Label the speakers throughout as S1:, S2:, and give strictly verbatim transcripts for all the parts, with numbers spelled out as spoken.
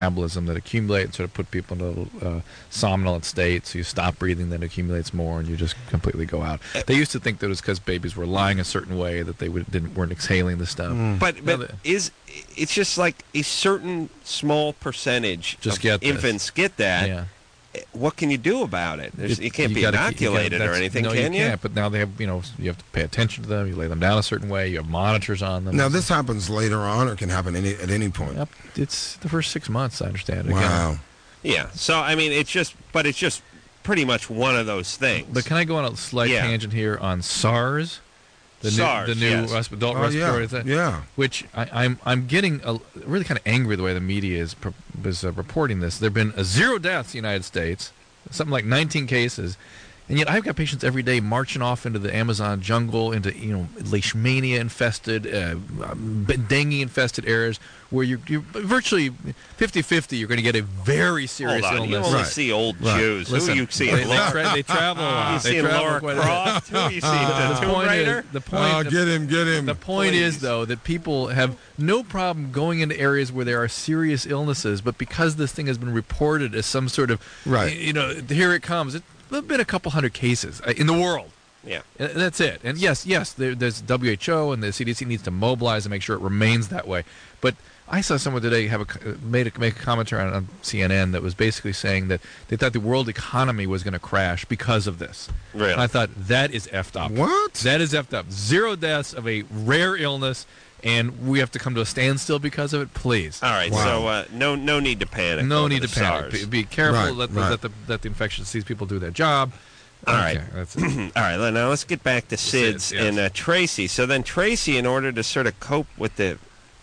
S1: metabolism that accumulate and sort of put people in a little uh, somnolent state. So you stop breathing, then it accumulates more, and you just completely go out. They used to think that it was because babies were lying a certain way that they would, didn't weren't exhaling the stuff.
S2: Mm. But but
S1: Now that-
S2: is it's just like a certain small percentage
S1: Just
S2: of
S1: get this.
S2: infants get that.
S1: yeah.
S2: What can you do about it? There's,
S1: It-
S2: you can't be
S1: gotta keep- you gotta-
S2: inoculated or
S1: that's-
S2: anything,
S1: no,
S2: can
S1: you?
S2: you?
S1: Can't, but now they have, you know, you have to pay attention to them. You lay them down a certain way. You have monitors on them.
S3: Now, this happens later on or can happen any, at any point?
S1: Yep, it's the first six months, I understand. Again,
S3: Wow.
S2: Yeah. So I mean, it's just, but it's just pretty much one of those things.
S1: But can I go on a slight
S2: Yeah.
S1: tangent here on SARS? The
S2: SARS,
S1: new, the new
S2: yes.
S1: resp- adult
S3: Oh,
S1: respiratory
S3: yeah.
S1: thing.
S3: Yeah.
S1: Which I, I'm I'm getting a, really kind of angry the way the media is pro- is uh, reporting this. There've been uh, zero deaths in the United States, something like nineteen cases, and yet I've got patients every day marching off into the Amazon jungle, into you know leishmania infested, uh, dengue infested areas where you're, you're virtually fifty-fifty. You're going to get a very serious
S2: Hold on, you
S1: illness.
S2: only
S3: Right.
S2: see old
S3: Right.
S2: Jews. Who
S1: Listen,
S2: are you seeing?
S1: they, they,
S2: Laura?
S1: tra- they travel a lot.
S2: you
S1: They
S2: seeing
S1: travel
S2: Laura
S1: quite a bit.
S2: Croft? Who are you seeing?
S1: The
S2: the Tomb
S1: point
S2: Raider?
S1: is, the point,
S3: Oh,
S1: the,
S3: get him, get him.
S1: the point
S2: Please.
S1: is, though, that people have no problem going into areas where there are serious illnesses, but because this thing has been reported as some sort of,
S3: Right.
S1: you know, here it comes. It, there have been a couple hundred cases uh, in the world.
S2: Yeah.
S1: And that's it. And yes, yes, there, there's W H O and the C D C needs to mobilize and make sure it remains that way. But I saw someone today have a made a make a commentary on, on C N N that was basically saying that they thought the world economy was going to crash because of this.
S2: Really?
S1: And I thought that is effed up.
S3: What?
S1: That is effed up. Zero deaths of a rare illness, and we have to come to a standstill because of it. Please.
S2: All right.
S3: Wow.
S2: So uh, no no need to panic.
S1: No
S2: over
S1: need
S2: the
S1: to panic.
S2: SARS.
S1: Be, be careful.
S3: Right,
S1: let, the,
S3: right.
S1: let the let the infectious disease people do their job.
S2: All
S1: Okay,
S2: right.
S1: That's it.
S2: All right, now let's get back to Sid's
S1: Sid's, yes.
S2: and uh, Tracy. So then Tracy, in order to sort of cope with the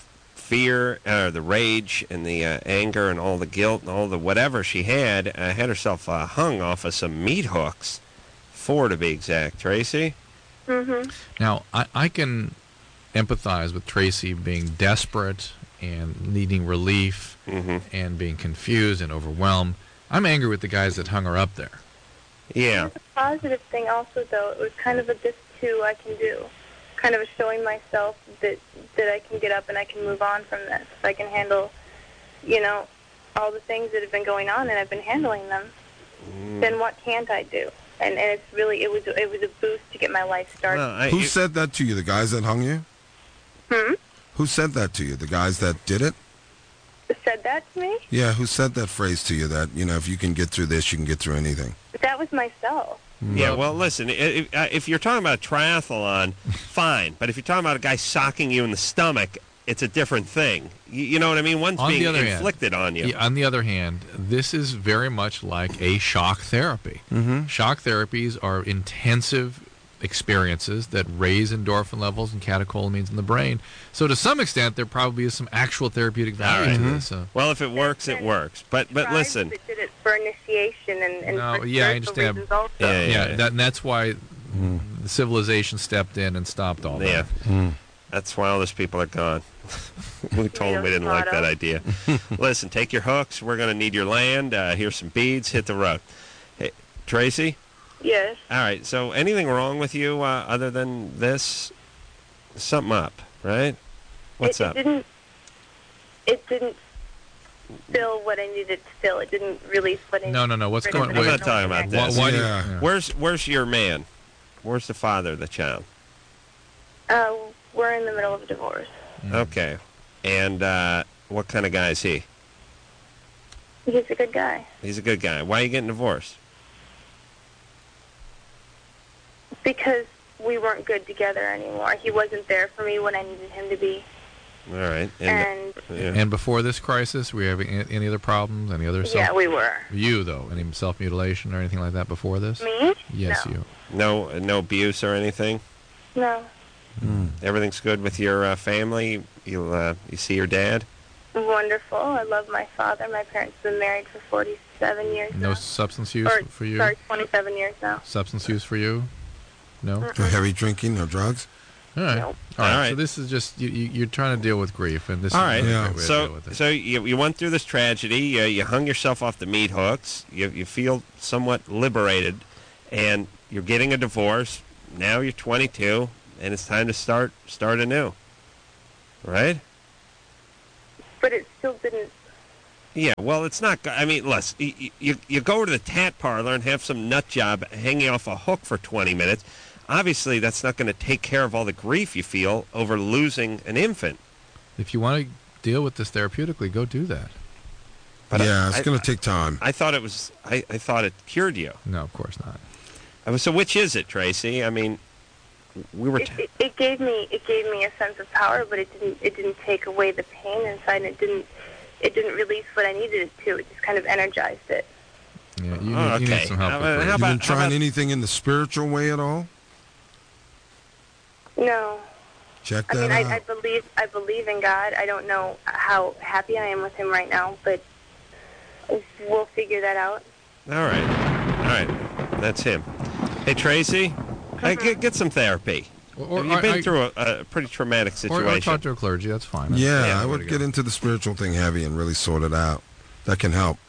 S2: fear, uh, the rage, and the uh, anger, and all the guilt, and all the whatever she had, uh, had herself uh, hung off of some meat hooks, four to be exact. Tracy?
S4: Mm-hmm.
S1: Now, I, I can empathize with Tracy being desperate and needing relief
S2: Mm-hmm.
S1: and being confused and overwhelmed. I'm angry with the guys that hung her up there.
S2: Yeah.
S4: It's a positive thing also, though. It was kind of a this too I can do. Kind of a showing myself that that I can get up and I can move on from this. I can handle, you know, all the things that have been going on, and I've been handling them.
S2: Mm.
S4: Then what can't I do? And, and it's really, it was it was a boost to get my life started.
S2: Well, I,
S3: Who
S2: you-
S3: said that to you? The guys that hung you?
S4: Hmm?
S3: Who said that to you? The guys that did it?
S4: Said that to me?
S3: Yeah, who said that phrase to you that, you know, if you can get through this, you can get through anything?
S4: But that was myself.
S2: Yeah, well, listen, i- if, uh, if you're talking about a triathlon, fine. But if you're talking about a guy socking you in the stomach, it's a different thing. You, you know what I mean? One's
S1: On the
S2: being
S1: other hand-
S2: inflicted on you.
S1: Yeah, on the other hand, this is very much like a shock therapy.
S3: Mm-hmm.
S1: Shock therapies are intensive experiences that raise endorphin levels and catecholamines in the brain. So to some extent, there probably is some actual therapeutic value
S2: All
S1: to
S2: right.
S1: this. So.
S2: Well, if it works, it works. But but
S4: Tribes
S2: listen,
S4: that did it for initiation and, and
S1: No,
S4: for
S1: yeah, I
S4: spiritual
S1: understand.
S4: reasons also.
S2: Yeah,
S1: Yeah,
S2: yeah.
S1: that, and that's why the civilization stepped in and stopped all
S2: yeah,
S1: that.
S2: that's why all those people are gone. We told them we didn't like that idea. Listen, take your hooks. We're going to need your land. Uh, here's some beads. Hit the road. Hey, Tracy?
S4: Yes.
S2: All right, so anything wrong with you uh, other than this? Something up, right? What's
S4: it,
S2: up?
S4: It didn't. It didn't fill what I needed to fill. It didn't release what I.
S1: No, no, no. What's
S4: rid
S1: going
S4: of
S1: on?
S4: it.
S2: I'm not talking about
S1: Why,
S2: this.
S1: why do you,
S3: Yeah.
S1: yeah.
S2: Where's Where's your man? Where's the father of the child?
S4: Uh, we're in the middle of a divorce.
S2: Okay, and uh, what kind of guy is he?
S4: He's a good guy
S2: He's a good guy. Why are you getting divorced?
S4: because we weren't good together anymore. He wasn't there for me when I needed him to be,
S2: All right, and,
S4: and
S2: yeah.
S1: And before this crisis, were you having a- any other problems? Any other self?
S4: yeah, we were.
S1: You though, any self mutilation or anything like that before this?
S4: Me?
S1: Yes,
S4: No.
S1: you.
S2: no no abuse or anything.
S4: No.
S2: Everything's good with your uh, family. You uh, you see your dad.
S4: Wonderful. I love my father. My parents have been married for forty-seven years
S1: No
S4: now.
S1: substance use
S4: or,
S1: for you.
S4: Sorry, twenty-seven years now.
S1: Substance use for you? No.
S3: No heavy drinking, no drugs?
S1: All right.
S4: Nope.
S1: All right.
S2: All right.
S1: So this is just you, you. You're trying to deal with grief, and this
S2: All
S1: is
S2: right.
S1: a
S3: Yeah.
S1: great way to deal
S2: So
S1: with it.
S2: so you you went through this tragedy. Uh, you hung yourself off the meat hooks. You you feel somewhat liberated, and you're getting a divorce. Now you're twenty-two, and it's time to start start anew. Right?
S4: But it still didn't
S2: Yeah, well, it's not. go- I mean, listen, you, you you go to the tat parlor and have some nut job hanging off a hook for twenty minutes. Obviously, that's not going to take care of all the grief you feel over losing an infant.
S1: If you want to deal with this therapeutically, go do that.
S2: But
S3: yeah,
S2: I-
S3: it's
S2: I-
S3: going to take time.
S2: I thought it was. I, I thought it cured you.
S1: No, of course not.
S2: Uh, So which is it, Tracy? I mean, we were.
S4: It,
S2: T-
S4: it, it gave me it gave me a sense of power, but it didn't it didn't take away the pain inside, and it didn't it didn't release what I needed it to. It just kind of energized it.
S1: Yeah, you,
S2: Oh,
S1: need, you need
S2: okay.
S1: some help
S2: How
S1: with
S2: about-
S1: grief.
S2: how
S3: You
S2: about-
S3: been trying
S2: about-
S3: anything in the spiritual way at all?
S4: No,
S3: Check
S4: I
S3: that
S4: mean I,
S3: out.
S4: I believe I believe in God. I don't know how happy I am with Him right now, but we'll figure that out.
S2: all right, all right, that's him. Hey, Tracy, hey, get get some therapy.
S1: Or,
S2: You've been
S1: I-
S2: through a, a pretty traumatic
S1: or,
S2: situation.
S1: or talk to a clergy. That's fine. That's-
S3: yeah,
S2: yeah,
S3: I
S1: way
S3: would
S1: to
S3: get
S1: go.
S3: into the spiritual thing heavy and really sort it out. That can help.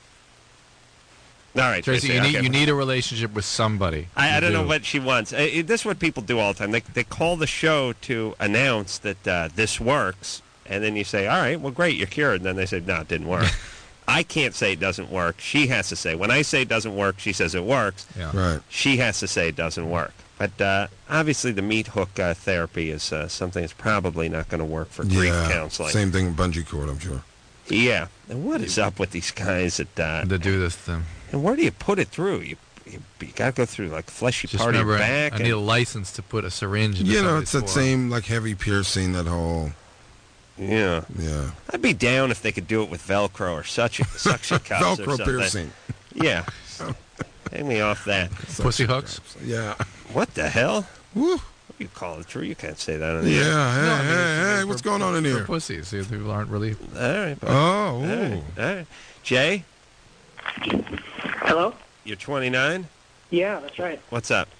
S2: All right,
S1: Tracy,
S2: Tracy.
S1: you need
S2: okay.
S1: you need a relationship with somebody.
S2: I, I
S1: You
S2: don't know
S1: do.
S2: what she wants. Uh, it- this is what people do all the time. They they call the show to announce that uh, this works, and then you say, "All right, well, great, you're cured." And then they say, "No, it didn't work." I can't say it doesn't work. She has to say. When I say it doesn't work, she says it works.
S1: Yeah.
S3: Right.
S2: She has to say it doesn't work. But uh, obviously, the meat hook uh, therapy is uh, something that's probably not going to work for grief
S3: Yeah.
S2: counseling.
S3: Same thing with bungee cord, I'm sure.
S2: Yeah. And what is up with these guys that? Uh,
S1: To do this thing.
S2: and where do you put it through? You you, you got to go through like fleshy
S1: Just
S2: part of
S1: remember,
S2: your
S1: I,
S2: back.
S1: I
S2: and-
S1: need a license to put a syringe into
S3: You know,
S1: somebody's
S3: it's that
S1: forearm.
S3: same, like, heavy piercing, that whole,
S2: yeah.
S3: yeah.
S2: I'd be down if they could do it with Velcro or such suction cups or
S3: Velcro
S2: something.
S3: piercing.
S2: Yeah. Take me off that.
S1: Pussy hooks?
S3: Yeah.
S2: What the hell?
S3: Woo.
S2: What do you call it true? You can't say that on the
S3: Yeah,
S2: air.
S3: hey,
S1: No, I mean,
S3: hey,
S1: it's-
S3: hey,
S1: for-
S3: what's going on in
S1: for
S3: here?
S1: pussies. See, people aren't really.
S2: All right. bud.
S3: Oh,
S2: All right.
S3: ooh.
S2: All right. Jay,
S5: Hello?
S2: you're twenty-nine?
S5: Yeah, that's right.
S2: What's up?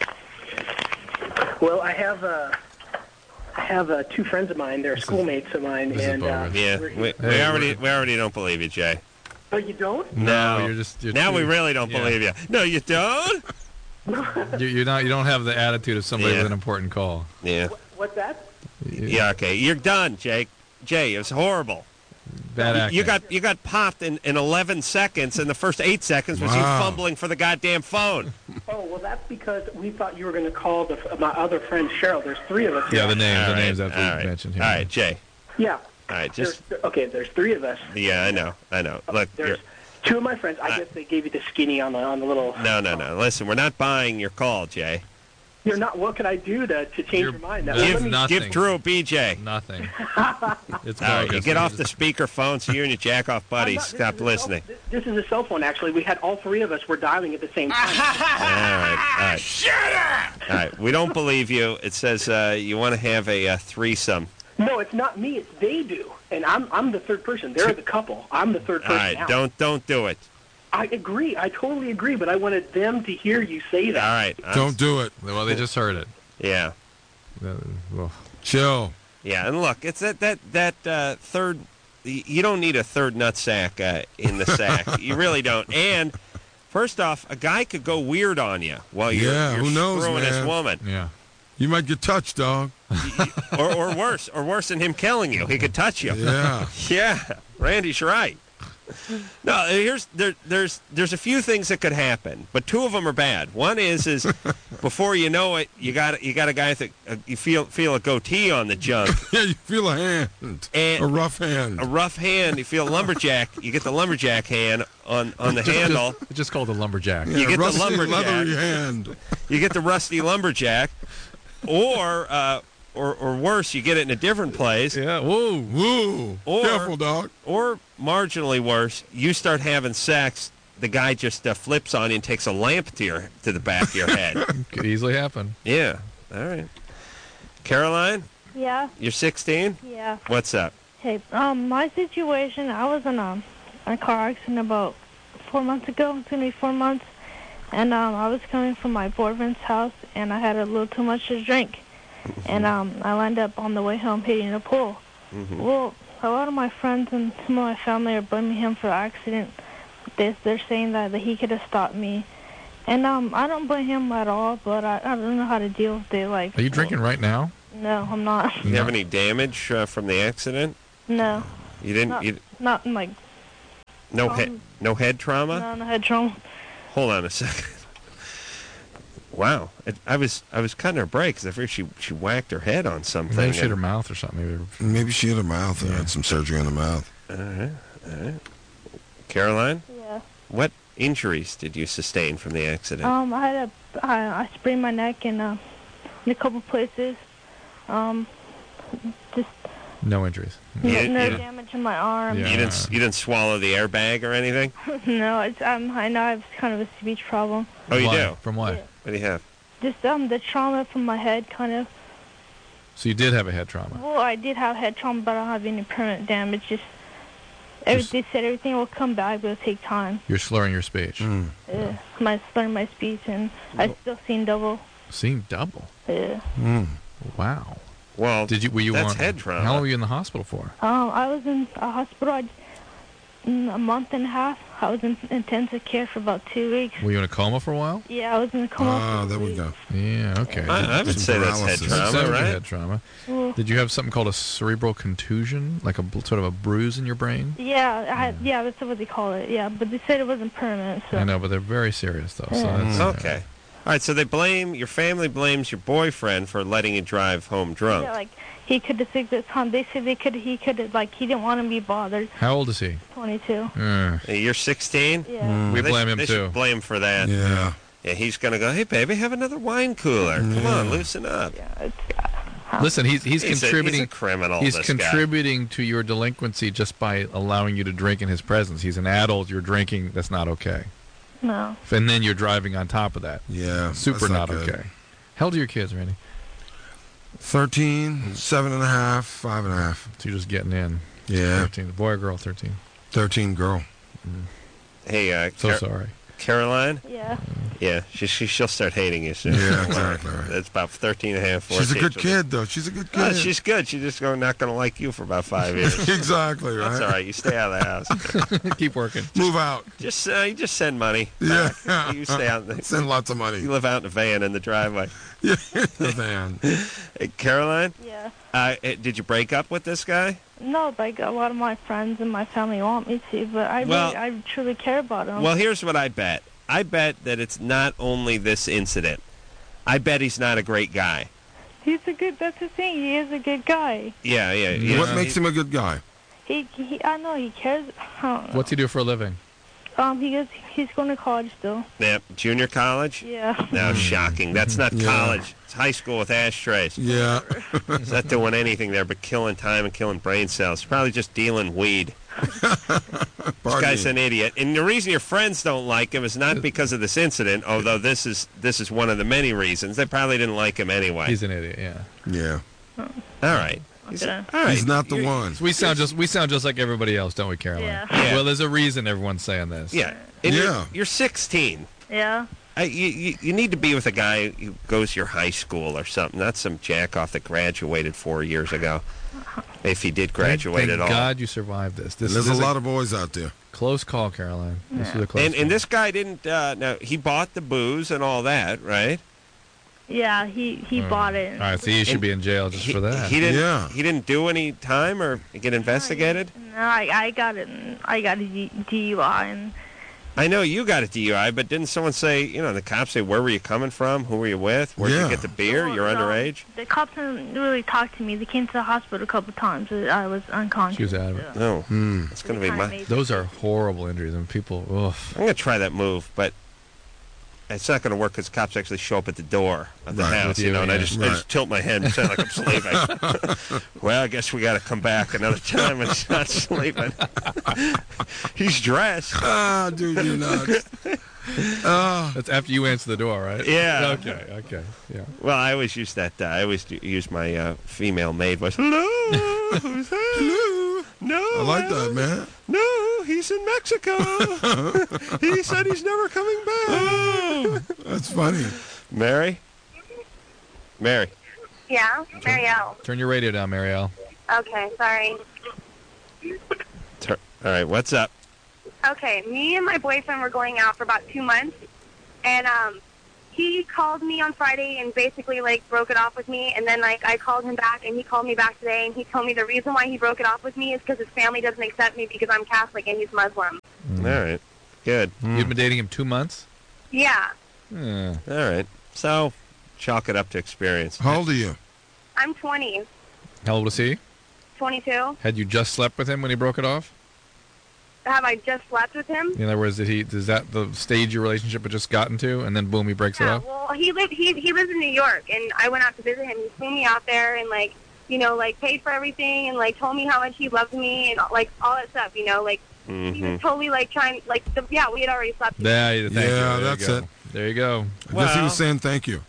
S5: Well, I have uh, I have uh, two friends of mine. They're
S1: This is-
S5: schoolmates of mine,
S1: this is
S5: and uh,
S1: bogus.
S2: Yeah,
S5: we're-
S2: we, we
S1: Hey,
S2: already
S1: we're-
S2: we already don't believe you, Jay.
S5: Oh, you don't?
S2: No,
S1: you're just. You're
S2: now
S1: too-
S2: we really don't
S1: yeah.
S2: believe you. No, you don't?
S1: You- You're not. You don't have the attitude of somebody
S2: Yeah.
S1: with an important call.
S2: Yeah.
S5: What's that?
S1: You-
S2: Yeah, okay. You're done, Jake. Jay, it was horrible.
S1: Bad acting.
S2: You got you got popped in, in eleven seconds, and the first eight seconds was you
S3: Wow.
S2: fumbling for the goddamn phone.
S5: Oh, well, that's because we thought you were going to call the, my other friend Cheryl. There's three of us.
S1: Yeah,
S5: here.
S1: the names.
S2: All
S1: The
S2: right,
S1: names after
S2: all
S1: you
S2: right.
S1: mentioned here.
S2: All right, Jay.
S5: Yeah.
S2: All right,
S5: There's,
S2: just
S5: okay, there's three of us.
S2: yeah, I know, I know. Look, you're,
S5: There's two of my friends. I
S2: I-
S5: guess they gave you the skinny on the on the little.
S2: no, no, no. Listen, we're not buying your call, Jay.
S5: You're not. What can I do to, to change
S1: You're-
S5: your mind? Now,
S1: Give
S5: let
S2: Give,
S5: me-
S1: nothing.
S2: give Drew a B J.
S1: Nothing. It's
S2: All right, you
S1: bogus.
S2: get
S1: You
S2: off the
S1: just-
S2: speakerphone so you and your jack off
S5: I'm
S2: buddies
S5: not- this
S2: stop
S5: is a
S2: listening.
S5: Cell, this, this is a cell phone, actually. We had all three of us were dialing at the same time.
S2: All right, all right. Shut up! All right, we don't believe you. It says uh, you want to have a uh, threesome.
S5: No, it's not me. It's they do, and I'm I'm the third person. They're the couple. I'm the third
S2: All
S5: person.
S2: right,
S5: now.
S2: don't don't do it.
S5: I agree. I totally agree. But I wanted them to hear you say
S2: All
S5: that.
S2: right. I'm-
S3: Don't do it.
S1: Well, they just heard it.
S2: Yeah.
S1: Uh, well,
S3: Chill.
S2: Yeah, and look, it's that that that uh, third. y- You don't need a third nut sack uh, in the sack. You really don't. And first off, a guy could go weird on you while you're,
S3: Yeah,
S2: you're
S3: who knows,
S2: screwing his
S3: man?
S2: woman,
S1: yeah.
S3: You might get touched, dog.
S2: or or worse, or worse than him killing you. He could touch you.
S3: Yeah.
S2: Yeah, Randy's right. No, here's there, there's there's a few things that could happen, but two of them are bad. One is is before you know it, you got you got a guy that uh, you feel feel a goatee on the junk,
S3: Yeah, you feel a hand.
S2: And-
S3: a rough hand.
S2: a rough hand. You feel lumberjack. You get the lumberjack hand on on the
S1: Just-
S2: handle.
S1: Just, it's just called a lumberjack.
S3: yeah,
S2: you get the
S3: rusty,
S2: lumberjack.
S3: leathery hand.
S2: You get the rusty lumberjack, or uh, or or worse, you get it in a different place.
S1: Yeah. Whoa.
S3: Woo.
S2: Or-
S3: Careful, dog.
S2: Or marginally worse, you start having sex. The guy just uh, flips on you and takes a lamp to your to the back of your head.
S1: Could easily happen.
S2: Yeah. All right. Caroline,
S6: Yeah,
S2: you're sixteen.
S6: yeah.
S2: What's up?
S6: Hey, um, my situation, I was in um, a car accident about four months ago. It's gonna be four months, and um, I was coming from my boyfriend's house, and I had a little too much to drink, and um, I lined up on the way home hitting a pool.
S2: Mm-hmm.
S6: Well, a lot of my friends and some of my family are blaming him for the accident. They, they're saying that, that he could have stopped me, and um, I don't blame him at all. But I, I don't know how to deal with it. Like,
S1: Are you drinking right now?
S6: No, I'm not.
S2: Do you have any damage uh, from the accident?
S6: No,
S2: You didn't.
S6: not,
S2: You,
S6: not like
S2: No
S6: Um,
S2: head, no head trauma.
S6: No, no head trauma.
S2: Hold on a second. Wow, it, I was I was cutting her break because I figured she she whacked her head on something.
S1: Maybe she hit her
S2: and-
S1: mouth or something. Maybe.
S3: Maybe she hit her mouth and
S1: Yeah.
S3: had some surgery on the mouth.
S2: All right, all right. Caroline,
S6: Yeah.
S2: what injuries did you sustain from the accident?
S6: Um, I had a, I, I sprained my neck in, uh, in a couple places. Um, just
S1: No injuries.
S2: You-
S6: n- nerve
S2: you-
S6: damage in my arm.
S1: Yeah.
S2: You didn't s- you didn't swallow the airbag or anything?
S6: No, it's um, I know I have kind of a speech problem.
S2: Oh, you
S1: Why?
S2: do.
S1: From what?
S6: Yeah.
S2: What do you have?
S6: Just um, the trauma from my head, kind of.
S1: So you did have a head trauma.
S6: Well, I did have head trauma, but I don't have any permanent damage. Just, every,
S1: Just-
S6: they said everything will come back, but it'll take time.
S1: You're slurring your speech.
S3: Mm.
S6: Uh, my slurring my speech, and I still seen double.
S1: Seeing double.
S6: Yeah.
S3: Mm.
S1: Wow.
S2: Well,
S1: Did you? Were you
S2: that's
S1: on?
S2: head trauma.
S1: How long were you in the hospital for?
S6: Um, I was in a hospital I, mm, a month and a half. I was in intensive care for about two weeks.
S1: Were you in a coma for a while?
S6: Yeah, I was in a coma.
S3: Ah,
S6: for
S3: there
S6: a
S3: we
S6: week.
S3: go.
S1: Yeah. Okay.
S2: I, I would
S3: Some
S2: say that's head
S3: paralysis.
S1: That's
S2: trauma,
S1: definitely
S2: right?
S1: head trauma.
S6: Well,
S1: Did you have something called a cerebral contusion, like a bl- sort of a bruise in your brain?
S6: yeah, I had, yeah, that's what they call it. Yeah, but they said it wasn't permanent. So
S1: I know, but they're very serious though. So
S6: Yeah.
S1: that's,
S2: Okay. All right, so they blame, your family blames your boyfriend for letting you drive home drunk.
S6: yeah, like he could have took this time. They said they could. He could have like he didn't want to be bothered.
S1: How old is he?
S6: twenty-two.
S1: Uh,
S2: Hey, You're sixteen?
S6: Yeah.
S1: we
S2: They
S1: blame
S2: should-
S1: him
S2: they
S1: too.
S2: should blame for that.
S3: Yeah.
S2: Yeah, he's going to go, hey, baby, have another wine cooler. Come on, loosen up.
S6: Yeah, it's, uh,
S1: Listen, he's he's,
S2: He's a-
S1: contributing.
S2: he's a criminal,
S1: He's
S2: this guy.
S1: contributing to your delinquency just by allowing you to drink in his presence. He's an adult. You're drinking. That's not okay.
S6: no.
S1: And then you're driving on top of that.
S3: Yeah.
S1: Super
S3: that's
S1: not,
S3: good.
S1: okay. How old are your kids, Randy?
S3: Thirteen, seven and a half, five and a half.
S1: So you're just getting in.
S3: Yeah.
S1: Thirteen. Boy or girl? Thirteen.
S3: Thirteen girl.
S2: Hey, uh,
S1: So
S2: Car-
S1: sorry.
S2: Caroline?
S6: Yeah.
S2: Yeah, she, she, she'll start hating you soon.
S3: Yeah, exactly right.
S2: That's about thirteen and a half,
S3: She's a
S2: fourteen.
S3: good
S2: She'll-
S3: kid, though. She's a good
S2: Oh,
S3: kid.
S2: she's good. She's just going, not going to like you for about five years.
S3: exactly right.
S2: That's all right. You stay out of the house.
S1: Keep working.
S3: Move out.
S2: Just uh, you just send money.
S3: Yeah.
S2: You stay out. In the,
S3: Send lots of money.
S2: you live out in the van in the driveway.
S3: Yeah, the van.
S2: Hey, Caroline,
S6: Yeah.
S2: uh, eh, did you break up with this guy?
S6: No, like a lot of my friends and my family want me to, but I
S2: Well-
S6: really, I truly care about him.
S2: Well, here's what I bet. I bet that it's not only this incident. I bet he's not a great guy.
S6: He's a good. That's the thing. He is a good guy.
S2: Yeah, yeah. yeah.
S3: What makes him a good guy?
S6: He, he I know he cares. I don't know.
S1: What's he do for a living?
S6: Um, he goes. He's going to college still.
S2: Yeah, junior college?
S6: Yeah.
S2: No, shocking. That's not
S3: Yeah.
S2: college. It's high school with ashtrays.
S3: Yeah.
S2: He's not doing anything there but killing time and killing brain cells. Probably just dealing weed. This guy's an idiot. And the reason your friends don't like him is not because of this incident, although this is this is one of the many reasons. They probably didn't like him anyway.
S1: He's an idiot. Yeah.
S3: Yeah.
S2: All right. He's,
S6: Okay.
S2: all right.
S3: He's not the
S2: You're-
S3: one.
S1: We sound just we sound just like everybody else, don't we, Caroline?
S6: Yeah.
S2: Yeah.
S1: Well, there's a reason everyone's saying this.
S2: Yeah. And
S3: Yeah.
S2: You're, you're sixteen.
S6: Yeah.
S2: I, you, you, you need to be with a guy who goes to your high school or something, not some jack-off that graduated four years ago. If he did graduate
S1: Thank
S2: at all.
S1: God you survived this. This
S3: There's
S1: is
S3: a lot of boys out there.
S1: close call, Caroline. This was a close
S2: And,
S1: call.
S2: and this guy didn't, uh, now, he bought the booze and all that, right?
S6: Yeah. He he bought it.
S1: All right, so you should
S2: And
S1: be in jail just
S2: he,
S1: for that.
S2: He didn't,
S3: Yeah.
S2: he didn't do any time or get investigated?
S6: No, I I got it. I got a D- DUI and
S2: I know you got a D U I, but didn't someone say, you know, the cops say, where were you coming from? Who were you with? Where did
S3: Yeah.
S2: you get the beer?
S6: No,
S2: You're
S6: no.
S2: underage?
S6: The cops didn't really talk to me. They came to the hospital a couple times. I was unconscious.
S1: She was out of it.
S2: No.
S3: Hmm.
S2: It's going to
S6: They
S2: be
S6: kinda
S2: my...
S6: made
S1: Those
S6: me-
S1: are horrible injuries, and people. Ugh.
S2: I'm going to try that move, but it's not going to work because cops actually show up at the door of the
S3: Right.
S2: house,
S1: With
S2: you
S1: you,
S2: know, and I
S1: yeah.
S2: just I
S3: Right.
S2: just tilt my head and sound like I'm sleeping. Well, I guess we got to come back another time and it's not sleeping. He's dressed.
S3: Ah, dude, you're nuts. Ah.
S1: That's after you answer the door, right?
S2: Yeah.
S1: Okay. Okay. Yeah.
S2: Well, I always use that. Uh, I always do, use my uh, female maid voice. Hello, who's there?
S3: Hello.
S2: No,
S3: I like that, man.
S2: No, he's in Mexico. He said he's never coming back.
S3: That's funny.
S2: Mary, Mary.
S4: Yeah, Marielle.
S1: Turn your radio down, Marielle.
S4: Okay, sorry.
S2: Tur- All right, what's up?
S4: Okay, me and my boyfriend were going out for about two months, and um, he called me on Friday and basically, like, broke it off with me. And then, like, I called him back, and he called me back today, and he told me the reason why he broke it off with me is because his family doesn't accept me because I'm Catholic and he's Muslim.
S2: All right. Good.
S1: You've been dating him two months?
S4: Yeah.
S1: Yeah.
S2: All right. So, chalk it up to experience.
S3: How old are you?
S4: I'm twenty.
S1: How old was he?
S4: twenty-two.
S1: Had you just slept with him when he broke it off?
S4: Have I just slept with him?
S1: In other words, did he? Is that the stage your relationship had just gotten to, and then boom, he breaks it
S4: Yeah,
S1: off?
S4: well, he lived, he, he lives in New York, and I went out to visit him. He flew me out there and, like, you know, like, paid for everything and, like, told me how much he loved me and, like, all that stuff, you know, like,
S2: Mm-hmm.
S4: he was totally, like, trying, like, the, yeah, we had already slept.
S1: Yeah, thank you.
S3: Yeah,
S1: There
S3: that's
S1: you go.
S3: it.
S1: There you go.
S3: I guess he
S2: Well-
S3: was saying thank you.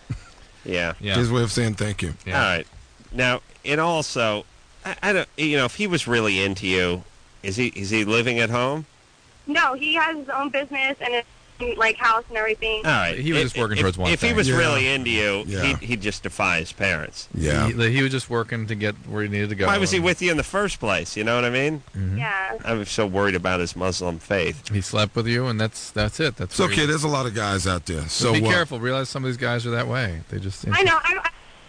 S2: Yeah.
S1: Yeah.
S3: His way of saying thank you.
S1: Yeah.
S2: All right. Now, and also, I, I don't. You know, if he was really into you, is he is he living at home?
S4: No, he has his own business and his own, like, house and everything.
S2: All right.
S1: He was just working
S2: if,
S1: towards one
S2: If he
S1: thing.
S2: was
S3: Yeah.
S2: really into you,
S3: Yeah.
S2: he'd, he'd just defy his parents.
S3: Yeah.
S1: He, he was just working to get where he needed to go.
S2: Why was he with you in the first place? You know what I mean?
S4: Yeah.
S2: I was so worried about his Muslim faith.
S1: He slept with you, and that's that's it. That's
S3: It's
S1: where
S3: okay.
S1: he-
S3: There's a lot of guys out there.
S1: So
S3: So
S1: be
S3: what?
S1: careful. Realize some of these guys are that way. They just.
S4: I know. I, I,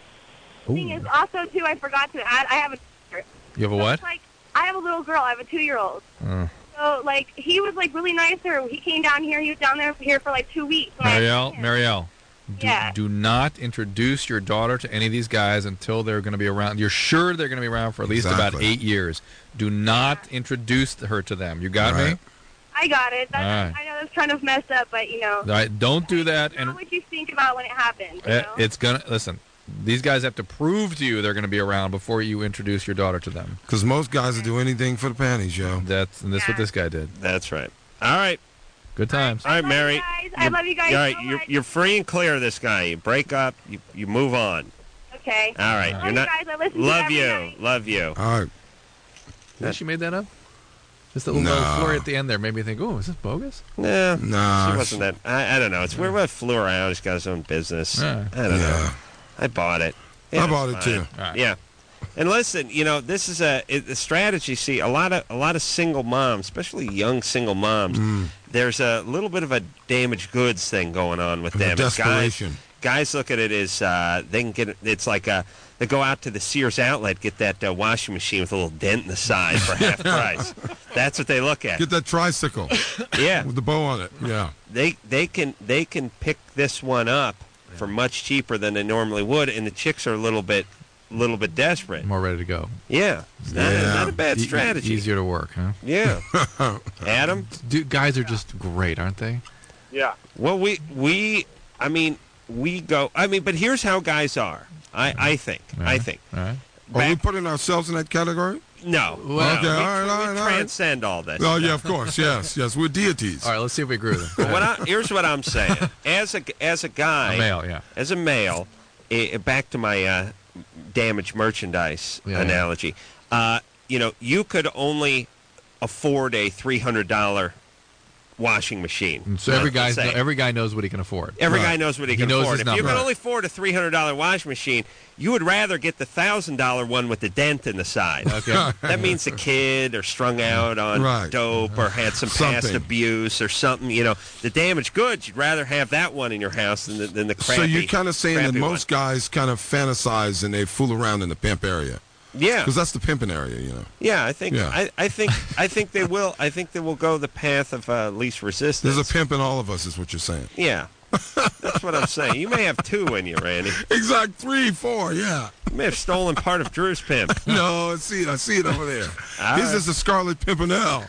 S4: the thing is, also, too, I forgot to add, I have a
S1: You have a
S4: so
S1: what?
S4: it's like, I have a little girl. I have a two-year-old.
S1: Uh,
S4: So, like, he was, like, really nice to her. He came down here. He was down there here for, like, two weeks. and I-
S1: Marielle, Marielle, do,
S4: Yeah.
S1: do not introduce your daughter to any of these guys until they're going to be around. You're sure they're going to be around for at least about
S3: Exactly.
S1: eight years. Do not introduce her to them. You got me?
S3: Right.
S4: I got it. That's,
S1: All right.
S4: I know that's kind of messed up, but, you know.
S1: All right, don't do that.
S4: Not
S1: And
S4: what you think about when it happens, you
S1: uh,
S4: know?
S1: it's gonna listen. These guys have to prove to you they're going to be around before you introduce your daughter to them.
S3: Because most guys will do anything for the panties, yo.
S1: That's and that's what
S4: Yeah.
S1: this guy did.
S2: That's right. All right.
S1: Good times.
S2: All right,
S4: love
S2: Mary.
S4: you guys. I love you guys
S2: All right,
S4: so
S2: you're,
S4: much.
S2: you're free and clear of this guy. You break up. You you move on.
S4: Okay.
S2: All right.
S4: Love
S2: You're
S4: you
S2: not.
S4: guys. I listen to
S2: Love
S4: every
S2: you.
S4: night.
S2: Love you.
S3: All right.
S1: You think she made that up? Just a little
S3: No.
S1: little flurry at the end there made me think, oh, is this bogus?
S2: Nah.
S3: Nah,
S2: She wasn't that. I, I don't know. It's weird. What flew around. He's got his own business.
S1: Yeah.
S2: I don't know.
S3: Yeah.
S2: I bought it.
S3: I
S2: was
S3: bought it
S2: fine.
S3: too.
S1: All right.
S2: Yeah. And listen, you know, this is a, it, a strategy. See, a lot of a lot of single moms, especially young single moms,
S3: Mm.
S2: there's a little bit of a damaged goods thing going on with
S3: And
S2: them.
S3: the
S2: And guys,
S3: desperation.
S2: guys look at it as uh, they can get it. It's like a, they go out to the Sears outlet, get that uh, washing machine with a little dent in the side for half price. That's what they look at.
S3: Get that tricycle
S2: Yeah,
S3: with the bow on it. Yeah.
S2: they they can they can pick this one up for much cheaper than they normally would, and the chicks are a little bit little bit desperate.
S1: More ready to go.
S2: Yeah, it's not, a,
S3: Yeah.
S2: not a bad
S1: E- e-
S2: strategy.
S1: easier to work, huh?
S2: Yeah, Adam.
S1: Dude, guys are just great, aren't they?
S7: Yeah.
S2: Well, we we I mean we go. I mean, but here's how guys are. I I think. I think.
S1: All right.
S3: Are we
S2: Back-
S3: putting ourselves in that category?
S2: No.
S1: Well,
S2: no,
S3: okay,
S2: we,
S3: all right, all
S2: we
S3: right, all right.
S2: transcend all this.
S3: Oh, yeah, of course. Yes, yes. We're deities.
S1: All right, let's see if we agree with them.
S2: What I, here's what I'm saying. As a as a guy,
S1: A male, yeah.
S2: as a male, eh, back to my uh, damaged merchandise
S1: Yeah, yeah.
S2: analogy. Uh, you know, you could only afford a three hundred dollar washing machine.
S1: And so every
S2: let's
S1: guy,
S2: say.
S1: every guy knows what he can afford.
S2: Every
S3: Right.
S2: guy knows what he
S1: He
S2: can
S1: knows
S2: afford.
S1: his
S2: If you
S1: number.
S2: can
S3: Right.
S2: only afford a three hundred dollar washing machine, you would rather get the one thousand dollar one with the dent in the side.
S1: Okay.
S2: That means the kid or strung out on
S3: Right.
S2: dope or had some past
S3: Something.
S2: abuse or something. You know, the damaged goods, you'd rather have that one in your house than the, than the crappy
S3: So you're kind of saying that
S2: crappy
S3: most
S2: one.
S3: guys kind of fantasize and they fool around in the pimp area.
S2: Yeah.
S3: Because that's the pimping area, you know.
S2: Yeah, I think
S3: Yeah.
S2: I, I think I think they will. I think they will go the path of uh, least resistance.
S3: There's a pimp in all of us, is what you're saying.
S2: Yeah, that's what I'm saying. You may have two in you, Randy.
S3: Exact three, four, yeah.
S2: You may have stolen part of Drew's pimp.
S3: No, I see it. I see it over there.
S2: All
S3: He's
S2: right.
S3: just a Scarlet Pimpernel.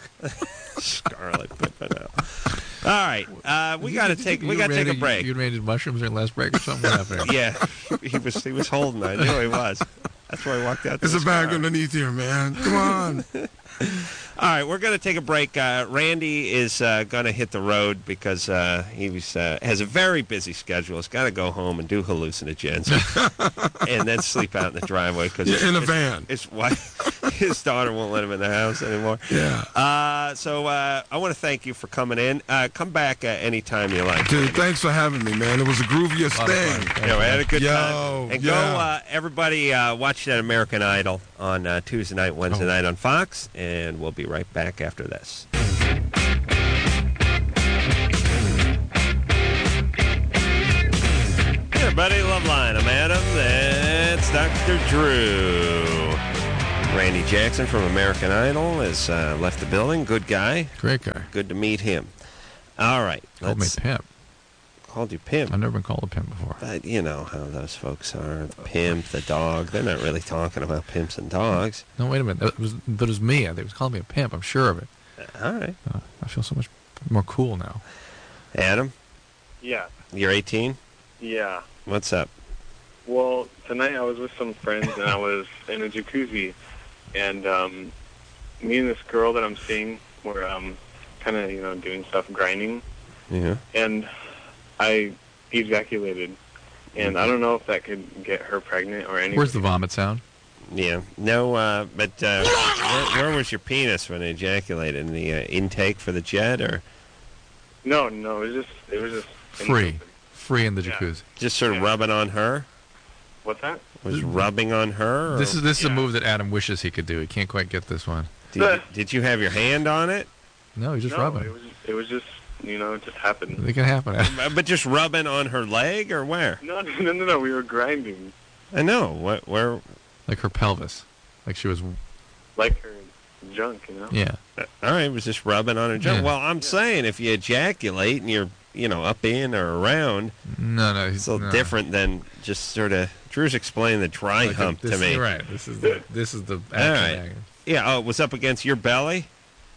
S2: Scarlet Pimpernel. All right, uh, we got to take we
S1: You
S2: got to take a
S1: raided-
S2: break.
S1: You raided mushrooms during the last break or something? What happened?
S2: Yeah, he was he was holding. I knew he was. That's why I walked out. to
S3: There's a
S2: his
S3: bag
S2: car.
S3: underneath here, man. Come on.
S2: All right, we're going to take a break. Uh, Randy is uh, going to hit the road because uh, he was, uh, has a very busy schedule. He's got to go home and do hallucinogens and then sleep out in the driveway because
S3: Yeah, in a van.
S2: his wife, his daughter won't let him in the house anymore.
S3: Yeah.
S2: Uh, so uh, I want to thank you for coming in. Uh, come back uh, anytime you like.
S3: Dude, thanks for having me, man. It was the grooviest
S1: Lot of
S3: thing.
S1: fun.
S2: Yeah, we had a good
S3: Yo,
S2: time. And go,
S3: yeah.
S2: uh, everybody, uh, watch that American Idol on uh, Tuesday night, Wednesday
S1: Oh.
S2: night on Fox, and we'll be right back after this. everybody. Loveline. I'm Adam. That's Doctor Drew. Randy Jackson from American Idol has uh, left the building. Good guy.
S1: Great guy.
S2: Good to meet him. All right.
S1: Called me pimp.
S2: Called you pimp.
S1: I've never been called a pimp before.
S2: But you know how those folks are. The pimp, the dog. They're not really talking about pimps and dogs.
S1: No, wait a minute. That was, that was me. They was calling me a pimp. I'm sure of it.
S2: All right.
S1: Uh, I feel so much more cool now.
S2: Adam,
S7: Yeah,
S2: you're eighteen?
S7: yeah.
S2: What's up?
S7: Well, tonight I was with some friends and I was in a jacuzzi, and um, me and this girl that I'm seeing were um, kind of, you know, doing stuff, grinding,
S2: Yeah.
S7: and I ejaculated, and I don't know if that could get her pregnant or anything.
S1: Where's the vomit sound?
S2: Yeah. No, uh, but uh, where, where was your penis when it ejaculated? In the uh, intake for the jet, or
S7: No, no, it was just, it was just
S1: Free. Free in the
S7: Yeah.
S1: jacuzzi.
S2: just sort of
S7: Yeah.
S2: rubbing on her?
S7: What's that?
S2: Was rubbing on her? Or
S1: This is this is a
S7: Yeah.
S1: move that Adam wishes he could do. He can't quite get this one.
S2: did, did you have your hand on it?
S1: No, he's just
S7: no,
S1: rubbing.
S7: it was, it was just, you know, it just happened.
S1: It can happen.
S2: Uh, But just rubbing on her leg, or where?
S7: No, no, no, no, no, we were grinding,
S2: I know. What? Where?
S1: Like her pelvis. Like she was,
S7: like her junk, you know?
S1: yeah.
S2: Uh, all right, it was just rubbing on her junk.
S1: Yeah.
S2: Well, I'm saying if you ejaculate and you're, you know, up in or around,
S1: No, no. He's
S2: it's a little
S1: no.
S2: different than just sort of. Drew's explained the dry
S1: Like
S2: hump
S1: this,
S2: to me.
S1: Right. This is the this is the action.
S2: right.
S1: action.
S2: Yeah. Oh, it was up against your belly.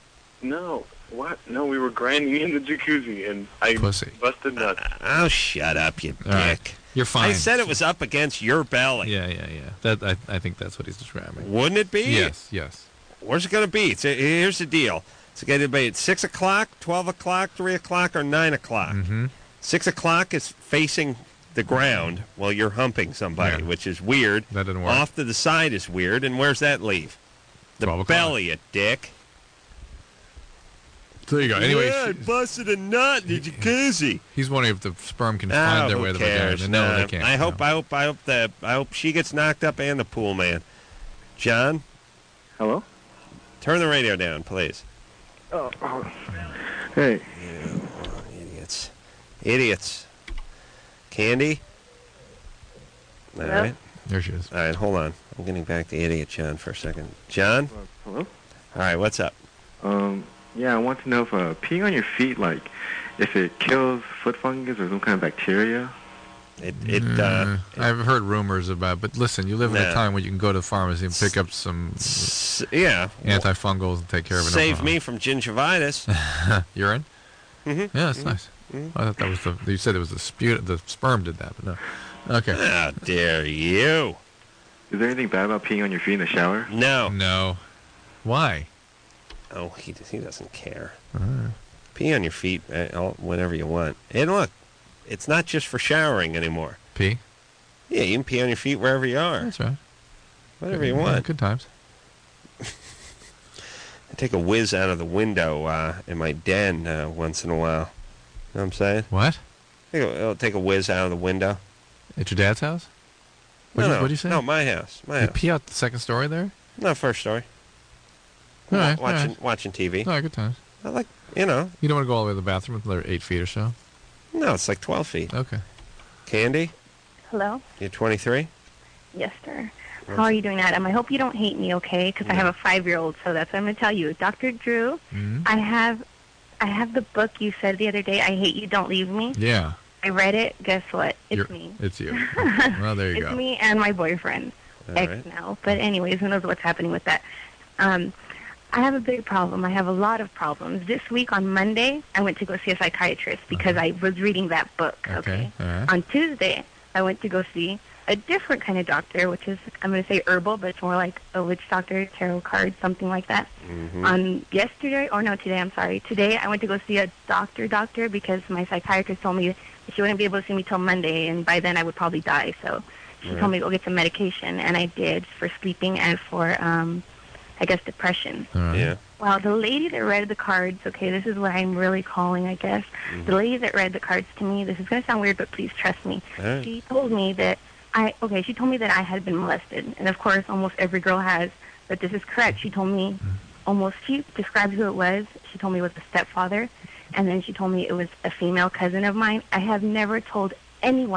S7: No, what? No, we were grinding in the jacuzzi, and I
S1: Pussy.
S7: busted nuts.
S2: Oh, shut up, you
S1: All right.
S2: dick.
S1: You're fine.
S2: I said it was up against your belly.
S1: Yeah, yeah, yeah. That I, I think that's what he's describing.
S2: Wouldn't it be?
S1: Yes, yes.
S2: Where's it going to be? It's, here's the deal. It's going to be at six o'clock, twelve o'clock, three o'clock, or nine o'clock.
S1: Mm-hmm.
S2: six o'clock is facing the ground while you're humping somebody,
S1: Yeah.
S2: which is weird.
S1: That didn't work.
S2: Off to the side is weird. And where's that leave? The
S1: twelve o'clock.
S2: belly, you dick.
S1: There you go. Anyway,
S2: yeah, I
S1: she-
S2: busted a nut in the jacuzzi.
S1: he's wondering if the sperm can
S2: Oh,
S1: find their
S2: who
S1: way to the
S2: cares?
S1: vagina. No,
S2: Nah,
S1: they can't.
S2: I hope,
S1: no.
S2: I hope, I hope the, I hope she gets knocked up and the pool man. John,
S7: Hello?
S2: turn the radio down, please.
S7: Oh, oh. Hey.
S2: You idiots, idiots. Candy. All
S4: Hello?
S2: right,
S1: There she is.
S2: all right. Hold on. I'm getting back to idiot John for a second. John.
S8: Hello?
S2: All right. What's up?
S8: Um, yeah, I want to know if uh, peeing on your feet, like, if it kills foot fungus or some kind of bacteria.
S2: It, it,
S1: Mm,
S2: uh,
S1: I've heard rumors about, but listen, you live in
S2: Nah.
S1: a time when you can go to the pharmacy and pick up some
S2: s- yeah.
S1: antifungals and take care of it. no
S2: Save
S1: problem.
S2: me from gingivitis.
S1: Urine?
S2: Mhm.
S1: Yeah, that's nice. I thought that was the. You said it was the spu- the sperm did that, but no. Okay.
S2: How dare you?
S8: Is there anything bad about peeing on your feet in the shower?
S2: No.
S1: No. Why?
S2: Oh, he he doesn't care.
S1: Uh,
S2: Pee on your feet uh, all- whenever you want. And look, it's not just for showering anymore.
S1: pee?
S2: Yeah, you can pee on your feet wherever you are.
S1: That's right.
S2: Whatever you
S1: Yeah,
S2: want.
S1: good times.
S2: I take a whiz out of the window uh, in my den uh, once in a while. You know what I'm saying?
S1: What?
S2: Take a, I'll take a whiz out of the window.
S1: At your dad's house? What'd
S2: no,
S1: you,
S2: no,
S1: what'd you say?
S2: No, my house. My
S1: You
S2: house.
S1: pee out the second story there?
S2: No, first story.
S1: All right, all
S2: watching
S1: right.
S2: watching T V.
S1: All right, good times.
S2: I like, you know,
S1: You don't want to go all the way to the bathroom until they're eight feet or so?
S2: no, it's like twelve feet.
S1: Okay.
S2: Candy,
S4: Hello?
S2: you're twenty-three?
S4: Yes, sir. How are you doing, Adam? I hope you don't hate me, okay? Because I have a five-year-old, so that's what I'm going to tell you. Doctor Drew,
S1: Mhm.
S4: I have I have the book you said the other day, I Hate You, Don't Leave Me.
S1: Yeah.
S4: I read it. Guess what? It's
S1: You're-
S4: me.
S1: It's you. Well, there you
S4: It's
S1: go.
S4: me and my boyfriend.
S2: All
S4: Ex
S2: right.
S4: now. But anyways, who knows what's happening with that. Um, I have a big problem. I have a lot of problems. This week on Monday, I went to go see a psychiatrist because I was reading that book.
S1: Okay.
S4: Okay.
S1: All right.
S4: On Tuesday, I went to go see a different kind of doctor, which is, I'm going to say herbal, but it's more like a witch doctor, tarot cards, something like that.
S2: Mm-hmm.
S4: On yesterday, or no, today, I'm sorry. Today, I went to go see a doctor doctor because my psychiatrist told me she wouldn't be able to see me till Monday, and by then I would probably die. So she
S2: Right.
S4: told me to go get some medication, and I did for sleeping and for, um, I guess, depression.
S1: All right.
S2: Yeah.
S4: Well, the lady that read the cards, okay, this is what I'm really calling, I guess. The lady that read the cards to me, this is going to sound weird, but please trust me.
S2: All right.
S4: She told me that I, okay, she told me that I had been molested. And of course, almost every girl has, but this is correct. She told me almost, she described who it was. She told me it was a stepfather. And then she told me it was a female cousin of mine. I have never told anyone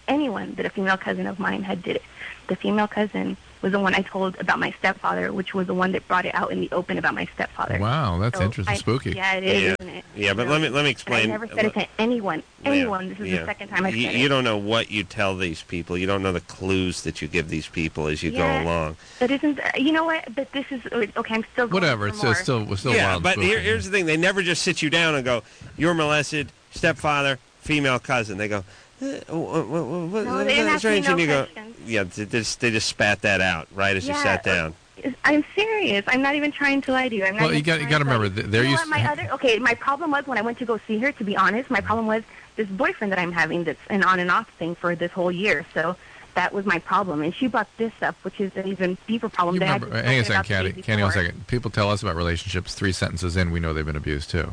S9: anyone that a female cousin of mine had did it. The female cousin was the one I told about my stepfather, which was the one that brought it out in the open about my stepfather.
S1: Wow, that's
S9: So
S1: interesting.
S9: I-
S1: Spooky.
S9: Yeah, it is,
S2: Yeah.
S9: isn't it?
S2: Yeah, but
S9: So-
S2: let me let me
S9: and I
S2: explain.
S9: never said it to anyone. Anyone. This is
S2: Yeah.
S9: the second time I've
S2: you,
S9: said
S2: you
S9: it.
S2: don't know what you tell these people. You don't know the clues that you give these people as you
S9: Yeah.
S2: go along.
S9: But isn't you know what? But this is okay. I'm still going
S1: Whatever.
S9: for
S1: It's,
S9: more.
S1: it's still it's still
S2: yeah,
S1: wild.
S2: but
S1: spooky.
S2: here, here's the thing: they never just sit you down and go, "You're molested, stepfather, female cousin." They go, eh, what, what, what,
S9: No, they didn't
S2: what's
S9: ask me
S2: strange?
S9: no
S2: And you go,
S9: questions.
S2: yeah, they just they just spat that out right as you
S9: Yeah,
S2: sat down.
S9: I'm serious. I'm not even trying to lie to you. I'm not
S1: Well, you
S9: even
S1: got you
S9: trying
S1: got to
S9: lie
S1: remember
S9: you.
S1: th- they're
S9: You know
S1: used.
S9: what, my other okay. My problem was when I went to go see her. To be honest, my problem was this boyfriend that I'm having. That's an on and off thing for this whole year. So that was my problem. And she brought this up, which is an even deeper problem.
S1: You
S9: that I
S1: remember,
S9: had
S1: hang a
S9: spoken
S1: second,
S9: about the
S1: Candy.
S9: day
S1: Candy, one
S9: before.
S1: second. People tell us about relationships. Three sentences in, we know they've been abused too.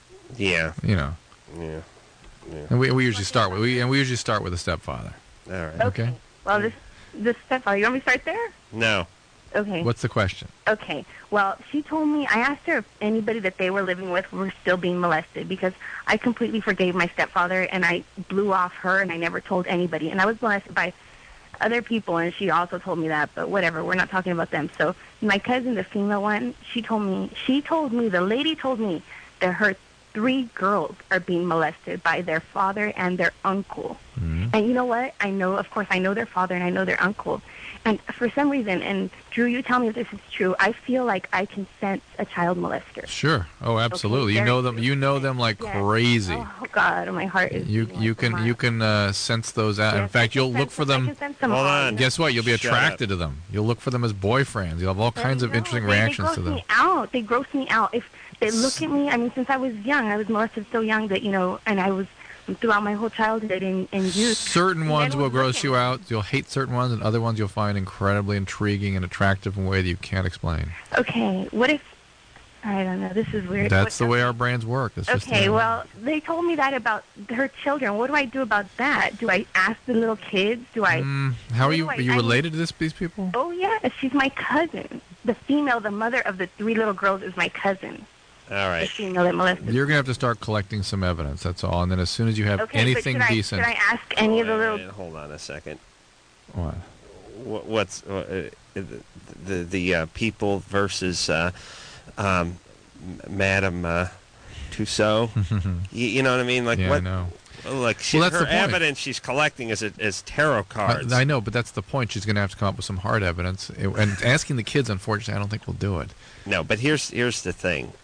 S2: Yeah,
S1: You know,
S2: yeah.
S1: and we, we usually start with we and we usually start with a stepfather.
S2: All right.
S1: Okay.
S9: Well, this this stepfather. You want me to start there?
S2: No.
S9: Okay.
S1: What's the question?
S9: Okay. Well, she told me, I asked her if anybody that they were living with were still being molested because I completely forgave my stepfather and I blew off her and I never told anybody. And I was molested by other people and she also told me that, but whatever, we're not talking about them. So my cousin, the female one, she told me, she told me, the lady told me that her three girls are being molested by their father and their uncle.
S1: Mm-hmm.
S9: And you know what? I know, of course, I know their father and I know their uncle. And for some reason, and Drew, you tell me if this is true, I feel like I can sense a child molester.
S1: Sure. Oh, absolutely. you
S9: very
S1: know them. You know them like
S9: Yes.
S1: crazy.
S9: Oh, God, my heart is...
S1: You
S9: beating
S1: you
S9: like a
S1: can
S9: mile.
S1: you can uh, sense those out. In
S9: Yes,
S1: fact,
S9: I can
S1: you'll look
S9: sense
S1: for
S9: them. I
S1: them.
S9: can sense them
S2: Hold
S9: all,
S2: on.
S9: you know?
S1: Guess what? You'll be
S2: Shut
S1: attracted to them. You'll look for them as boyfriends. You'll have all kinds
S9: I
S1: of
S9: know.
S1: interesting
S9: they,
S1: reactions
S9: they
S1: to
S9: gross
S1: them.
S9: me out. They gross me out. If they look at me, I mean, since I was young, I was molested so young that, you know, and I was throughout my whole childhood and, and youth.
S1: Certain
S9: And
S1: ones
S9: then
S1: will
S9: would
S1: gross
S9: look
S1: you
S9: at
S1: out. You'll hate certain ones, and other ones you'll find incredibly intriguing and attractive in a way that you can't explain.
S9: Okay, what if... I don't know. This is weird.
S1: That's
S9: What-
S1: the way our brains work. That's just
S9: Okay,
S1: the-
S9: well, they told me that about her children. What do I do about that? Do I ask the little kids? Do I...
S1: Mm, how are
S9: what
S1: you?
S9: do I-
S1: Are you
S9: I mean-
S1: related to this, these people?
S9: Oh, yeah, she's my cousin. The female, the mother of the three little girls is my cousin.
S2: All
S9: The
S2: right.
S9: female that molested.
S1: You're gonna have to start collecting some evidence. That's all. And then as soon as you have
S9: Okay,
S1: anything
S9: but should
S1: decent,
S9: I, should I ask any of the
S2: Wait,
S9: little...
S2: wait, hold on a second.
S1: what?
S2: What, what's uh, the the, the uh, people versus uh, um, M- Madame uh, Tussaud? you, you know what I mean? Like
S1: Yeah, I
S2: what?
S1: know.
S2: Like she,
S1: Well, that's
S2: her
S1: the point.
S2: evidence she's collecting is is tarot cards.
S1: I, I know, but that's the point. She's going to have to come up with some hard evidence. It- and asking the kids, unfortunately, I don't think will do it.
S2: No, but here's here's the thing.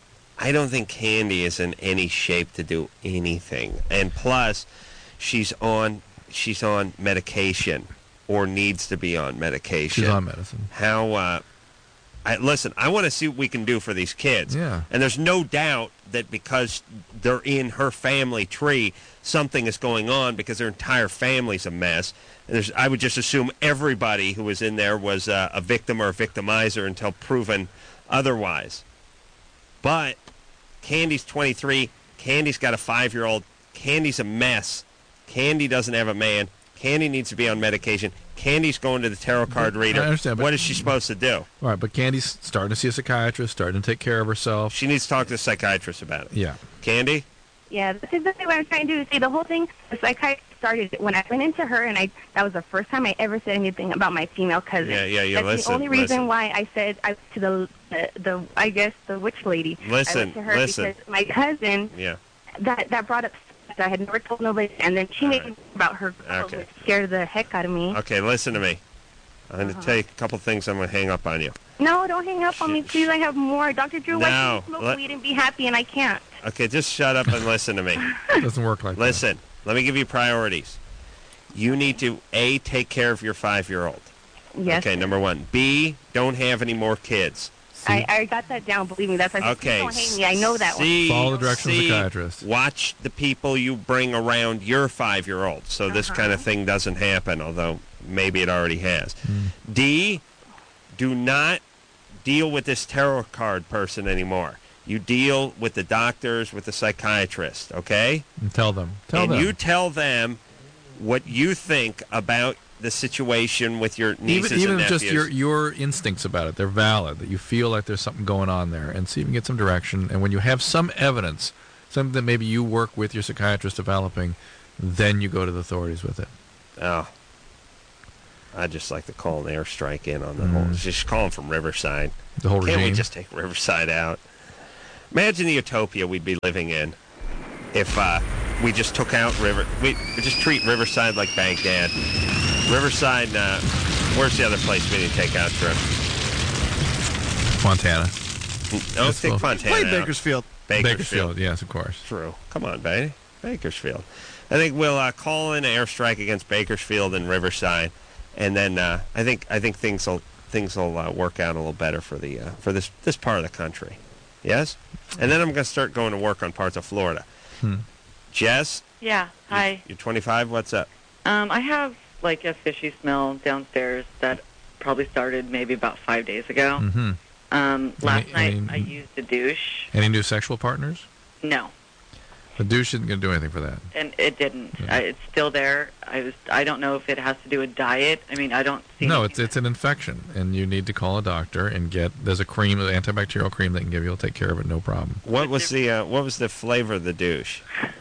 S2: I don't think Candy is in any shape to do anything. And plus, she's on she's on medication or needs to be on medication.
S1: She's on medicine.
S2: How uh I listen, I want to see what we can do for these kids.
S1: Yeah.
S2: And there's no doubt that because they're in her family tree, something is going on because their entire family's a mess. And there's, I would just assume everybody who was in there was uh, a victim or a victimizer until proven otherwise. But Candy's twenty-three. Candy's got a five-year-old. Candy's a mess. Candy doesn't have a man. Candy needs to be on medication. Candy's going to the tarot card reader.
S1: I understand, but-
S2: What is she supposed to do?
S1: All right, but Candy's starting to see a psychiatrist, starting to take care of herself.
S2: She needs to talk to a psychiatrist about it.
S1: Yeah.
S2: Candy?
S9: Yeah, that's exactly what I'm trying to do. See, the whole thing, the psychiatrist started when I went into her, and I that was the first time I ever said anything about my female cousin.
S2: Yeah, yeah, yeah,
S9: That's
S2: listen,
S9: the only reason
S2: listen.
S9: why I said I to the, the the I guess the witch lady. I
S2: Listen,
S9: went to her
S2: listen.
S9: because my cousin
S2: Yeah.
S9: that that brought up stuff that I had never told nobody, and then she
S2: All
S9: made
S2: right.
S9: me about her girl,
S2: Okay.
S9: which scared the heck out of me.
S2: Okay, listen to me. I'm going to
S9: Uh-huh.
S2: tell you a couple things. I'm going to hang up on you.
S9: No, don't hang up on me, please. I have more. Doctor Drew, why
S2: No,
S9: can you smoke
S2: let-
S9: weed and be happy, and I can't?
S2: Okay, just shut up and listen to me.
S1: It doesn't work like
S2: Listen, let me give you priorities. You need to, A, take care of your five-year-old.
S9: Yes.
S2: Okay, number one. B, don't have any more kids.
S9: I, I got that down. Believe me, that's why I said,
S2: Okay.
S9: please don't hate me. I know that one.
S2: C,
S1: Follow the direction of the
S2: C,
S1: psychiatrist.
S2: Watch the people you bring around your five-year-old so this
S9: Uh-huh.
S2: kind of thing doesn't happen, although maybe it already has.
S1: Mm.
S2: D, do not deal with this tarot card person anymore. You deal with the doctors, with the psychiatrist, okay?
S1: And tell them. Tell
S2: and
S1: them.
S2: you tell them what you think about the situation with your nieces
S1: even even
S2: and nephews.
S1: just your your instincts about it, they're valid. That you feel like there's something going on there, and see if you can get some direction. And when you have some evidence, something that maybe you work with your psychiatrist developing, then you go to the authorities with it.
S2: Oh. I'd just like to call an airstrike in on the
S1: Mm.
S2: whole. Just call them from Riverside.
S1: The whole
S2: Can't we
S1: regime.
S2: just take Riverside out? Imagine the utopia we'd be living in if uh, we just took out River. We, we just treat Riverside like Baghdad. Riverside. Uh, where's the other place we need to take out, Drew?
S1: Montana.
S2: No,
S1: That's
S2: take
S1: cool.
S2: Fontana.
S10: Play
S2: out.
S10: Bakersfield.
S2: Bakersfield.
S1: yes, of course.
S2: True. Come on, baby. Bakersfield. I think we'll uh, call in an airstrike against Bakersfield and Riverside, and then uh, I think I think things will things will uh, work out a little better for the uh, for this this part of the country. Yes, and then I'm going to start going to work on parts of Florida.
S1: Hmm.
S2: Jess,
S11: Yeah, hi.
S2: you're twenty-five. What's up?
S11: Um, I have like a fishy smell downstairs that probably started maybe about five days ago.
S1: Mm-hmm.
S11: Um, last
S1: Any-
S11: night
S1: any-
S11: I used a douche.
S1: Any new sexual partners?
S11: No,
S1: The douche isn't going to do anything for that.
S11: and it didn't.
S1: Yeah.
S11: I, it's still there. I was. I don't know if it has to do with diet. I mean, I don't see.
S1: No,
S11: anything
S1: it's it's an infection, and you need to call a doctor and get. There's a cream, an antibacterial cream they can give you. It'll take care of it, no problem.
S2: What was the uh, what was the flavor of the douche?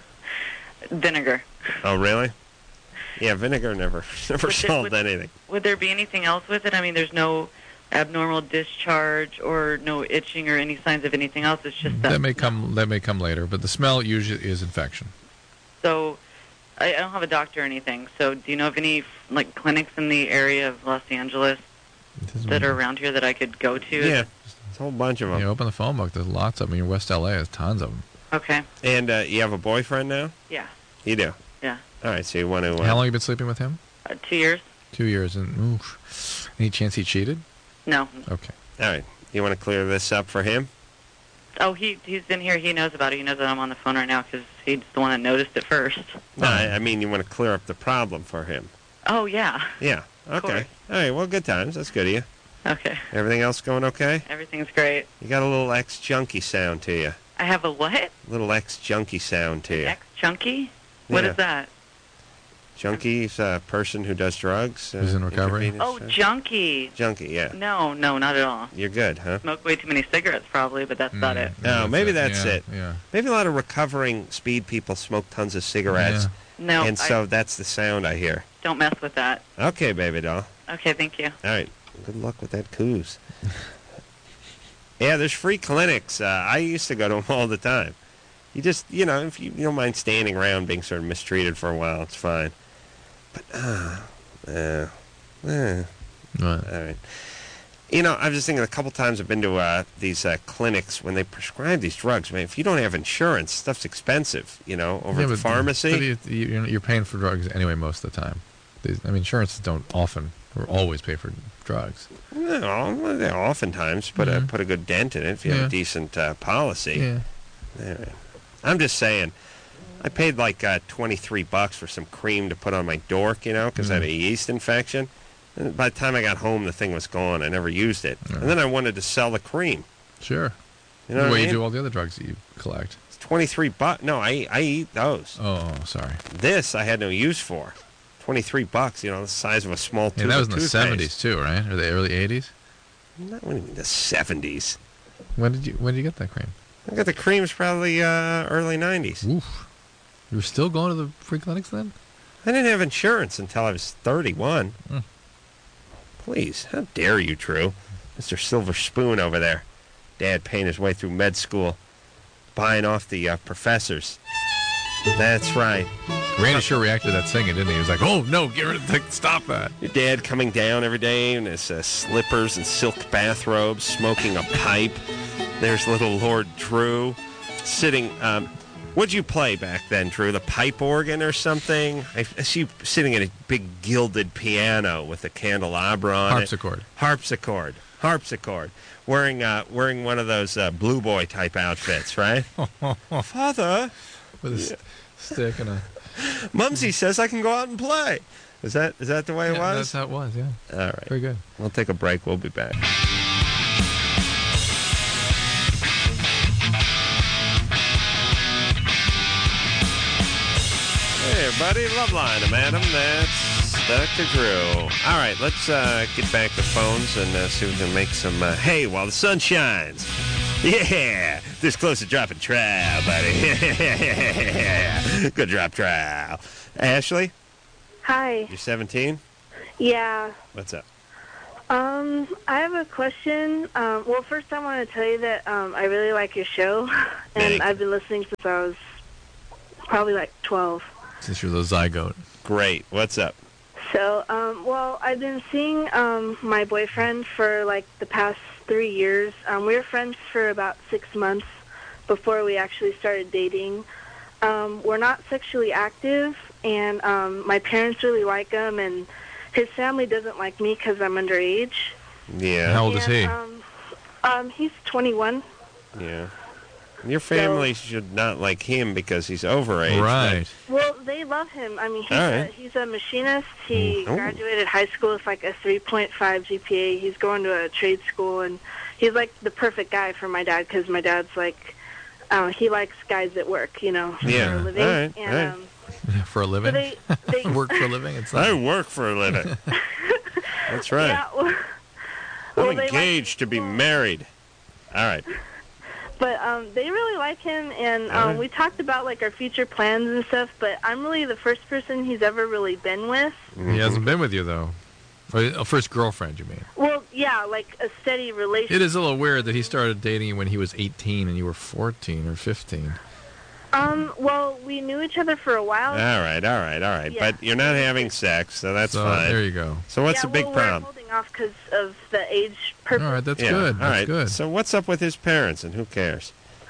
S11: vinegar.
S2: Oh, really? Yeah, vinegar never never
S11: Would there-
S2: solved
S11: would-
S2: anything.
S11: Would there be anything else with it? I mean, there's no abnormal discharge or no itching or any signs of anything else. It's just that.
S1: That may come. That may come later, but the smell usually is infection.
S11: So, I, I don't have a doctor or anything. So, do you know of any like clinics in the area of Los Angeles that are around here that I could go to?
S2: Yeah, it's a whole bunch of them.
S1: You open the phone book. There's lots of them. In West L A, there's tons of them.
S11: Okay.
S2: And uh, you have a boyfriend now?
S11: Yeah.
S2: You do?
S11: Yeah.
S2: All right, so you want to... Uh,
S1: How long have you been sleeping with him?
S11: Uh, two years?
S1: Two years. And oof. Any chance he cheated?
S11: No.
S1: Okay.
S2: All right. You want to clear this up for him?
S11: Oh, he he's in here. He knows about it. He knows that I'm on the phone right now because he's the one that noticed it first.
S2: No, I, I mean you want to clear up the problem for him.
S11: Oh yeah.
S2: Yeah.
S11: Of
S2: Okay.
S11: course.
S2: All right. Well, good times. That's good of you.
S11: Okay.
S2: Everything else going okay?
S11: Everything's great.
S2: You got a little ex-junkie sound to you.
S11: I have a what?
S2: Little ex-junkie sound to you.
S11: Ex chunky? What
S2: Yeah.
S11: is that?
S2: Junkie's a person who does drugs. Uh,
S1: Who's in recovery?
S2: intravenous,
S11: Oh,
S2: uh,
S11: junkie.
S2: junkie, yeah.
S11: No, no, not at all.
S2: You're good, huh?
S11: Smoke way too many cigarettes probably, but that's about it.
S2: No, maybe that's
S1: yeah,
S2: it.
S1: Yeah.
S2: Maybe a lot of recovering speed people smoke tons of cigarettes.
S11: No,
S2: and
S11: I-
S2: so that's the sound I hear.
S11: Don't mess with that.
S2: Okay, baby doll.
S11: Okay, thank you.
S2: All right. Good luck with that coos. Yeah, there's free clinics. Uh, I used to go to them all the time. You just, you know, if you, you don't mind standing around being sort of mistreated for a while, it's fine. But, uh, uh, eh.
S1: What?
S2: All right. You know, I was just thinking a couple times I've been to uh, these uh, clinics when they prescribe these drugs. Man, if you don't have insurance, stuff's expensive, you know, over
S1: Yeah,
S2: at the
S1: but-
S2: pharmacy.
S1: But you, you- you're paying for drugs anyway most of the time. These, I mean, insurances don't often or always pay for drugs.
S2: No, well, they oftentimes put a
S1: Mhm.
S2: put a good dent in it if you have
S1: Yeah.
S2: a decent uh, policy.
S1: Yeah.
S2: All right. I'm just saying, I paid like uh, twenty-three bucks for some cream to put on my dork, you know, because I had a
S1: Mm.
S2: yeast infection. And by the time I got home, the thing was gone. I never used it. And then I wanted to sell the cream.
S1: Sure.
S2: You know
S1: the
S2: what
S1: way
S2: I
S1: you
S2: mean?
S1: do all the other drugs that you collect.
S2: It's twenty-three bucks. No, I I eat those.
S1: Oh, sorry.
S2: This I had no use for. twenty-three bucks, you know, the size of a small tube
S1: And that was
S2: of
S1: in the
S2: toothpaste.
S1: seventies too, right? Or the early eighties?
S2: Not what do you mean, the seventies.
S1: When did you When did you get that cream?
S2: I got the creams probably uh, early nineties.
S1: Oof. You were still going to the free clinics then?
S2: I didn't have insurance until I was thirty-one.
S1: Hmm.
S2: Please, how dare you, Drew? Mister Silver Spoon over there. Dad paying his way through med school, buying off the uh, professors. That's right.
S1: Randy sure reacted to that singing, didn't he? He was like, "Oh no, get rid of the, stop that!"
S2: Your dad coming down every day in his uh, slippers and silk bathrobes, smoking a pipe. There's little Lord Drew sitting. Um, what'd you play back then, Drew? The pipe organ or something? I, I see you sitting at a big gilded piano with a candelabra on
S1: Harpsichord.
S2: it. Harpsichord. Harpsichord. Wearing uh, wearing one of those uh, blue boy type outfits, right? Father,
S1: with a s- stick and a.
S2: Mumsy says I can go out and play. Is that is that the way it
S1: Yeah,
S2: was?
S1: That's how it was. Yeah.
S2: All right.
S1: Very good.
S2: We'll take a break. We'll be back. Hey, everybody. Loveline, madam. That's Doctor Drew. All right, let's uh, get back to phones and uh, see if we can make some uh, hay while the sun shines. Yeah, this close to dropping trowel, buddy. Good drop trowel. Ashley?
S4: Hi.
S2: You're seventeen?
S4: Yeah.
S2: What's up?
S4: Um, I have a question. Um, well, first I want to tell you that um, I really like your show, and I've been listening since I was probably like twelve.
S1: Since you're the zygote.
S2: Great. What's up?
S4: So, um, well, I've been seeing um, my boyfriend for like the past three years. Um, we were friends for about six months before we actually started dating. Um, we're not sexually active, and um, my parents really like him, and his family doesn't like me because I'm underage.
S2: Yeah.
S1: How old is he?
S4: Um, um, he's twenty-one.
S2: Yeah. Your family should not like him because he's overage.
S1: Right.
S4: Well, they love him. I mean, he's,
S2: All
S4: a,
S2: right.
S4: he's a machinist. He
S2: Ooh.
S4: graduated high school with like a three point five G P A. He's going to a trade school, and he's like the perfect guy for my dad because my dad's like, uh, he likes guys that work, you know,
S2: Yeah.
S4: for a living.
S2: All right.
S4: And,
S2: All right.
S4: Um,
S1: For a living?
S4: So they, they
S1: Work for a living? It's
S2: I
S1: not...
S2: work for a living. That's right.
S4: Yeah, well, well,
S2: I'm
S4: they
S2: engaged to be married. All right.
S4: But um, they really like him, and
S2: All
S4: um,
S2: right.
S4: we talked about like our future plans and stuff. But I'm really the first person he's ever really been with.
S1: He hasn't been with you, though. Or a first girlfriend, you mean?
S4: Well, yeah, like a steady relationship.
S1: It is a little weird that he started dating you when he was eighteen and you were fourteen or fifteen.
S4: Um, well, we knew each other for a while.
S2: All right, all right, all right.
S4: Yeah.
S2: But you're not having sex, so that's
S1: So,
S2: fine.
S1: there you go.
S2: So what's
S4: yeah,
S2: the big
S4: well,
S2: problem?
S4: We're holding off because of the age purpose.
S1: All right, that's
S2: Yeah,
S1: good.
S2: All
S1: That's
S2: right.
S1: good.
S2: So what's up with his parents, and who cares?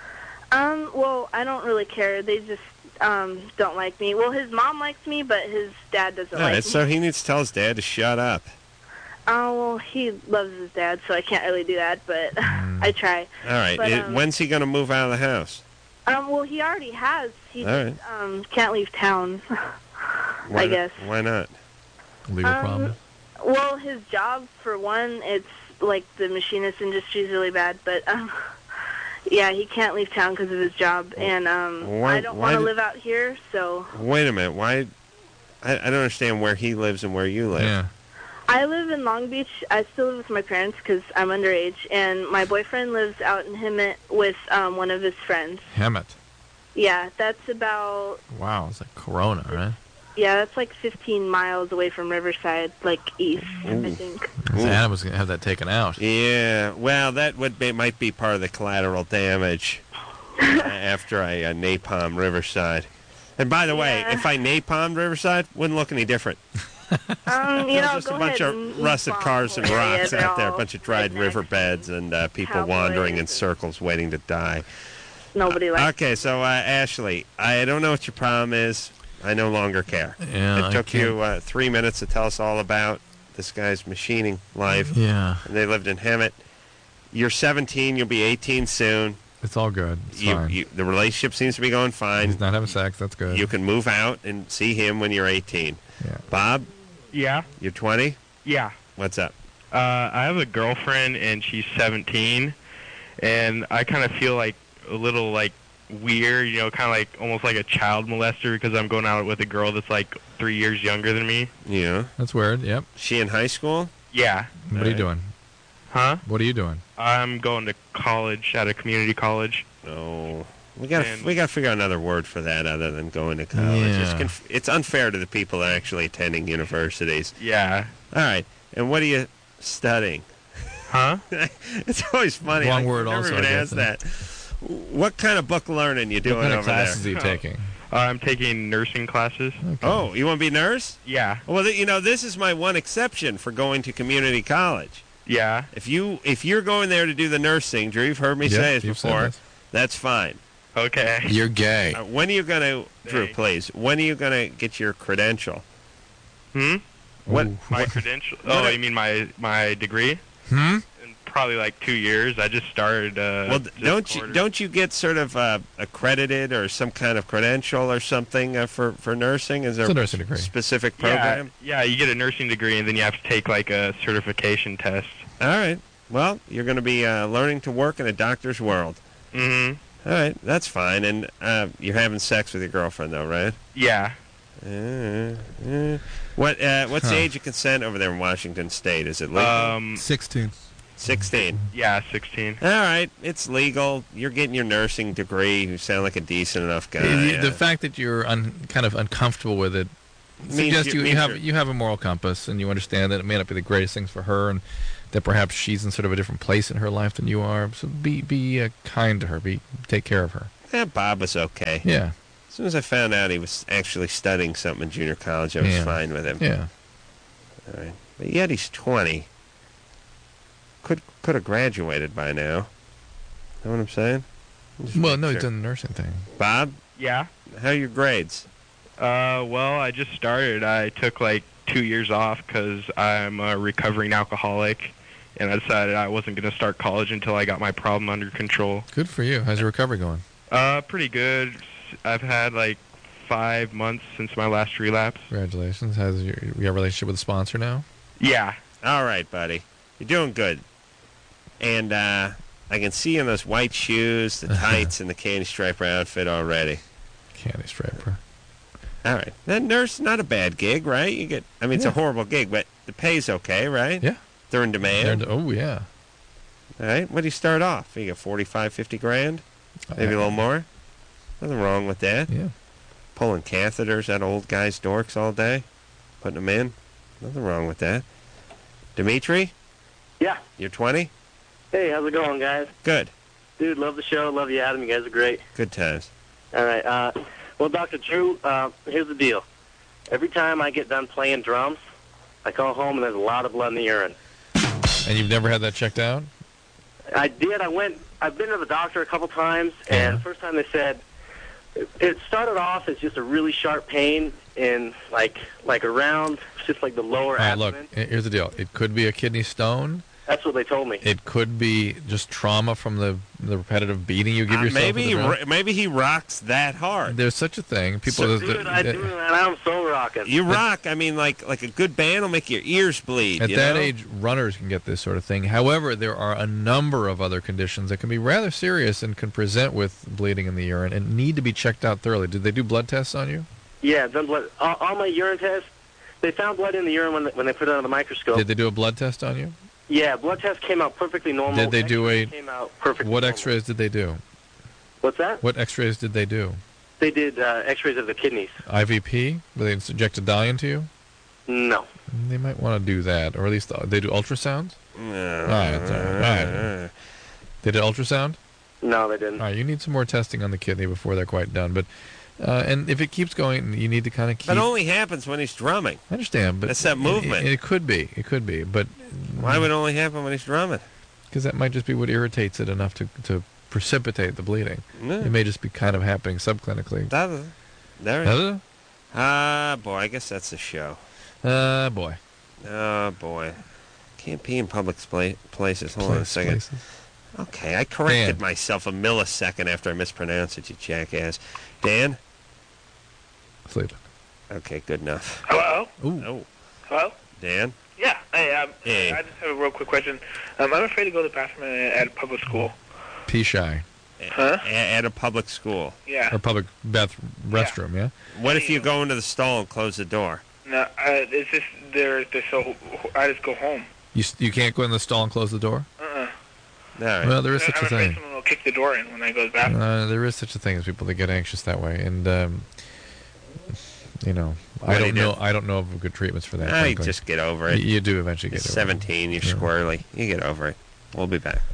S4: Um, well, I don't really care. They just um don't like me. Well, his mom likes me, but his dad doesn't
S2: All
S4: like
S2: right.
S4: me.
S2: So he needs to tell his dad to shut up.
S4: Oh, well, he loves his dad, so I can't really do that, but
S1: Mm.
S4: I try.
S2: All right.
S4: But,
S2: it-
S4: um,
S2: when's he going to move out of the house?
S4: Um, well, he already has. He
S2: All
S4: just, um can't leave town.
S2: Why
S4: I
S2: not-
S4: guess.
S2: Why not?
S1: Legal
S4: Um,
S1: problem?
S4: Well, his job, for one, it's like the machinist industry is really bad, but um, yeah, he can't leave town because of his job, and um,
S2: Why-
S4: I don't
S2: why
S4: want to
S2: did-
S4: live out here, so
S2: Wait a minute. Why? I, I don't understand where he lives and where you live.
S1: Yeah.
S4: I live in Long Beach. I still live with my parents because I'm underage, and my boyfriend lives out in Hemet with um, one of his friends.
S1: Hemet.
S4: Yeah, that's about
S1: Wow, it's like Corona, right?
S4: yeah, that's like fifteen miles away from Riverside, like east, I
S2: Ooh.
S4: think.
S1: So Adam was going to have that taken out.
S2: Yeah. Well, that would be, might be part of the collateral damage uh, after I uh, napalm Riverside. And by the way,
S4: Yeah.
S2: if I napalmed Riverside, wouldn't look any different.
S4: Um, you know,
S2: just
S4: go
S2: a bunch
S4: ahead
S2: of
S4: and
S2: rusted
S4: bomb
S2: cars and
S4: whole area.
S2: rocks
S4: They're
S2: out there, a
S4: all
S2: bunch of dried
S4: rednecks
S2: riverbeds, and uh, people
S4: cowboys
S2: wandering in
S4: and-
S2: circles waiting to die.
S4: Nobody likes.
S2: Okay, so uh, Ashley, I don't know what your problem is. I no longer care.
S1: Yeah,
S2: it
S1: I
S2: took
S1: can't-
S2: you uh, three minutes to tell us all about this guy's machining life.
S1: Yeah.
S2: And they lived in Hemet. You're seventeen. You'll be eighteen soon.
S1: It's all good. It's
S2: You,
S1: fine.
S2: you, the relationship seems to be going fine.
S1: He's not having sex. That's good.
S2: You can move out and see him when you're eighteen.
S1: Yeah.
S2: Bob,
S10: Yeah,
S2: you're twenty.
S10: yeah.
S2: What's up?
S10: Uh, I have a girlfriend, and she's seventeen, and I kind of feel like a little like weird, you know, kind of like almost like a child molester because I'm going out with a girl that's like three years younger than me.
S2: Yeah.
S1: That's weird. Yep.
S2: She in high school?
S10: Yeah.
S1: What are you doing?
S10: Huh?
S1: What are you doing?
S10: I'm going to college at a community college.
S2: Oh, we got
S10: And-
S2: we got to figure out another word for that other than going to college. It's,
S1: Yeah.
S2: conf- it's unfair to the people that are actually attending universities.
S10: Yeah.
S2: All right, and what are you studying?
S10: Huh?
S2: It's always funny.
S1: Wrong
S2: I
S1: word
S2: never
S1: also,
S2: even
S1: I guess,
S2: asked that. What kind of book learning you doing
S1: What kind of
S2: over
S1: classes
S2: there?
S1: are you taking?
S10: Uh, I'm taking nursing classes.
S1: Okay.
S2: Oh, you want to be a nurse?
S10: Yeah.
S2: Well, th- you know, this is my one exception for going to community college.
S10: Yeah.
S2: If you if you're going there to do the nursing, Drew, you've heard me
S1: Yeah,
S2: say this
S1: you've said
S2: before.
S1: this.
S2: That's fine.
S10: Okay.
S3: You're gay.
S2: Uh, when are you going to, Drew,
S10: Hey.
S2: please? When are you going to get your credential?
S10: Hmm?
S2: What?
S1: Ooh.
S10: My credential?
S2: What
S10: Oh,
S2: a-
S10: you mean my my degree?
S1: Hmm?
S10: In probably like two years. I just started. Uh,
S2: Well,
S10: this
S2: don't you
S10: quarter.
S2: don't you get sort of uh, accredited or some kind of credential or something uh, for for nursing? Is there
S1: It's a nursing degree.
S2: specific
S10: Yeah,
S2: program?
S10: yeah. You get a nursing degree, and then you have to take like a certification test.
S2: All right. Well, you're going to be uh, learning to work in a doctor's world.
S10: Mm-hmm.
S2: All right, that's fine. And uh, you're having sex with your girlfriend, though, right?
S10: Yeah.
S2: Uh, uh, what uh, what's the
S1: Huh.
S2: age of consent over there in Washington State? Is it legal?
S10: Um.
S3: sixteen.
S2: Sixteen.
S10: Yeah, sixteen.
S2: All right, it's legal. You're getting your nursing degree. You sound like a decent enough guy.
S1: The-
S2: uh,
S1: The fact that you're un, kind of uncomfortable with it suggest
S2: you-
S1: you, you
S2: means
S1: have
S2: you're-
S1: you have a moral compass, and you understand that it may not be the greatest things for her, and that perhaps she's in sort of a different place in her life than you are. So be be uh, kind to her. Be take care of her.
S2: Yeah, Bob was okay.
S1: Yeah.
S2: As soon as I found out he was actually studying something in junior college, I was
S1: Yeah.
S2: fine with him.
S1: Yeah.
S2: All right. But yet he's twenty. Could could have graduated by now. Know what I'm saying? Just
S1: Well,
S2: make
S1: no,
S2: sure.
S1: he's done the nursing thing.
S2: Bob,
S10: Yeah.
S2: how are your grades?
S10: Uh, well, I just started. I took like two years off because I'm a recovering alcoholic, and I decided I wasn't going to start college until I got my problem under control.
S1: Good for you. How's your recovery going?
S10: Uh, pretty good. I've had like five months since my last relapse.
S1: Congratulations. How's your, you have a relationship with a sponsor now?
S10: Yeah.
S2: All right, buddy. You're doing good. And uh, I can see in those white shoes, the tights, and the candy striper outfit already.
S1: Candy striper.
S2: All right. That nurse, not a bad gig, right? You get. I mean, it's
S1: Yeah.
S2: a horrible gig, but the pay's okay, right?
S1: Yeah.
S2: They're in demand.
S1: They're- oh, yeah.
S2: All right. What do you start off? You get forty-five, fifty grand? Maybe a little more? Nothing wrong with that.
S1: Yeah.
S2: Pulling catheters out of old guys' dorks all day, putting them in. Nothing wrong with that. Dimitri?
S12: Yeah.
S2: You're twenty?
S12: Hey, how's it going, guys?
S2: Good.
S12: Dude, love the show. Love you, Adam. You guys are great.
S2: Good times.
S12: All right. Uh, well, Doctor Drew, uh, here's the deal. Every time I get done playing drums, I go home and there's a lot of blood in the urine.
S1: And you've never had that checked out?
S12: I did. I went. I've been to the doctor a couple times, and the first time they said it, it started off as just a really sharp pain in like like around just like the lower
S1: All right,
S12: abdomen.
S1: look, he- here's the deal. It could be a kidney stone.
S12: That's what they told me.
S1: It could be just trauma from the the repetitive beating you give
S2: Uh,
S1: yourself.
S2: maybe,
S1: at the
S2: he
S1: drum.
S2: ro- maybe he rocks that hard.
S1: There's such a thing. People.
S2: So-
S12: Dude, I do, and I'm so rocking.
S2: You rock. I mean, like like a good band will make your ears bleed.
S1: At
S2: you
S1: that
S2: know?
S1: age, runners can get this sort of thing. However, there are a number of other conditions that can be rather serious and can present with bleeding in the urine and need to be checked out thoroughly. Did they do blood tests on you?
S12: Yeah, done blood. All, all my urine tests, they found blood in the urine when they, when they put it under the microscope.
S1: Did they do a blood test on you?
S12: Yeah, blood test came out perfectly normal.
S1: Did they do a?
S12: Came out perfectly
S1: What
S12: normal.
S1: X-rays did they do?
S12: What's that?
S1: What X-rays did they do?
S12: They did uh, X-rays of the kidneys.
S1: I V P? Did they inject a dye into you?
S12: No.
S1: They might want to do that, or at least uh, they do ultrasounds.
S2: No.
S1: All right, all right, all right. They did ultrasound.
S12: No, they didn't.
S1: All right, you need some more testing on the kidney before they're quite done. But uh, and if it keeps going, you need to kind of keep.
S2: But it only happens when he's drumming.
S1: I understand, but
S2: That's that movement.
S1: It, it could be, it could be, but
S2: Why would it only happen when he's drumming?
S1: because that might just be what irritates it enough to to precipitate the bleeding.
S2: Yeah.
S1: It may just be kind of happening subclinically.
S2: That, there.
S1: Does it?
S2: Ah, boy, I guess that's the show.
S1: Uh, boy.
S2: Oh, boy. Can't pee in public spla- places. Hold on a
S1: Place-
S2: second.
S1: places.
S2: Okay, I corrected
S1: Dan.
S2: myself a millisecond after I mispronounced it, you jackass. Dan?
S1: Sleeping.
S2: Okay, good enough.
S13: Hello?
S1: Ooh.
S2: Oh,
S13: Hello?
S2: Dan?
S13: Yeah. Hey, um,
S2: Hey.
S13: I just have a real quick question. Um, I'm afraid to go to the bathroom at, at a public school.
S1: Pee shy.
S13: Huh?
S2: A- at a public school.
S13: Yeah.
S1: Or public bath restroom, yeah?
S2: What if you go into the stall and close the door?
S13: No, uh, it's just they're they're so. I just go home.
S1: You s- you can't go in the stall and close the door?
S13: Uh-uh.
S2: All right.
S1: Well, there is
S13: I'm
S1: such a
S13: afraid
S1: thing.
S13: someone will kick the door in when I go to the bathroom.
S1: Uh, there is such a thing as people that get anxious that way, and um, you know,
S2: What
S1: I
S2: do you
S1: don't
S2: do?
S1: know. I don't know of good treatments for that.
S2: Ah, you
S1: frankly.
S2: just get over
S1: Y-
S2: it.
S1: You do eventually
S2: You're
S1: get over it.
S2: seventeen, you're
S1: Yeah.
S2: squirrely. You get over it. We'll be back.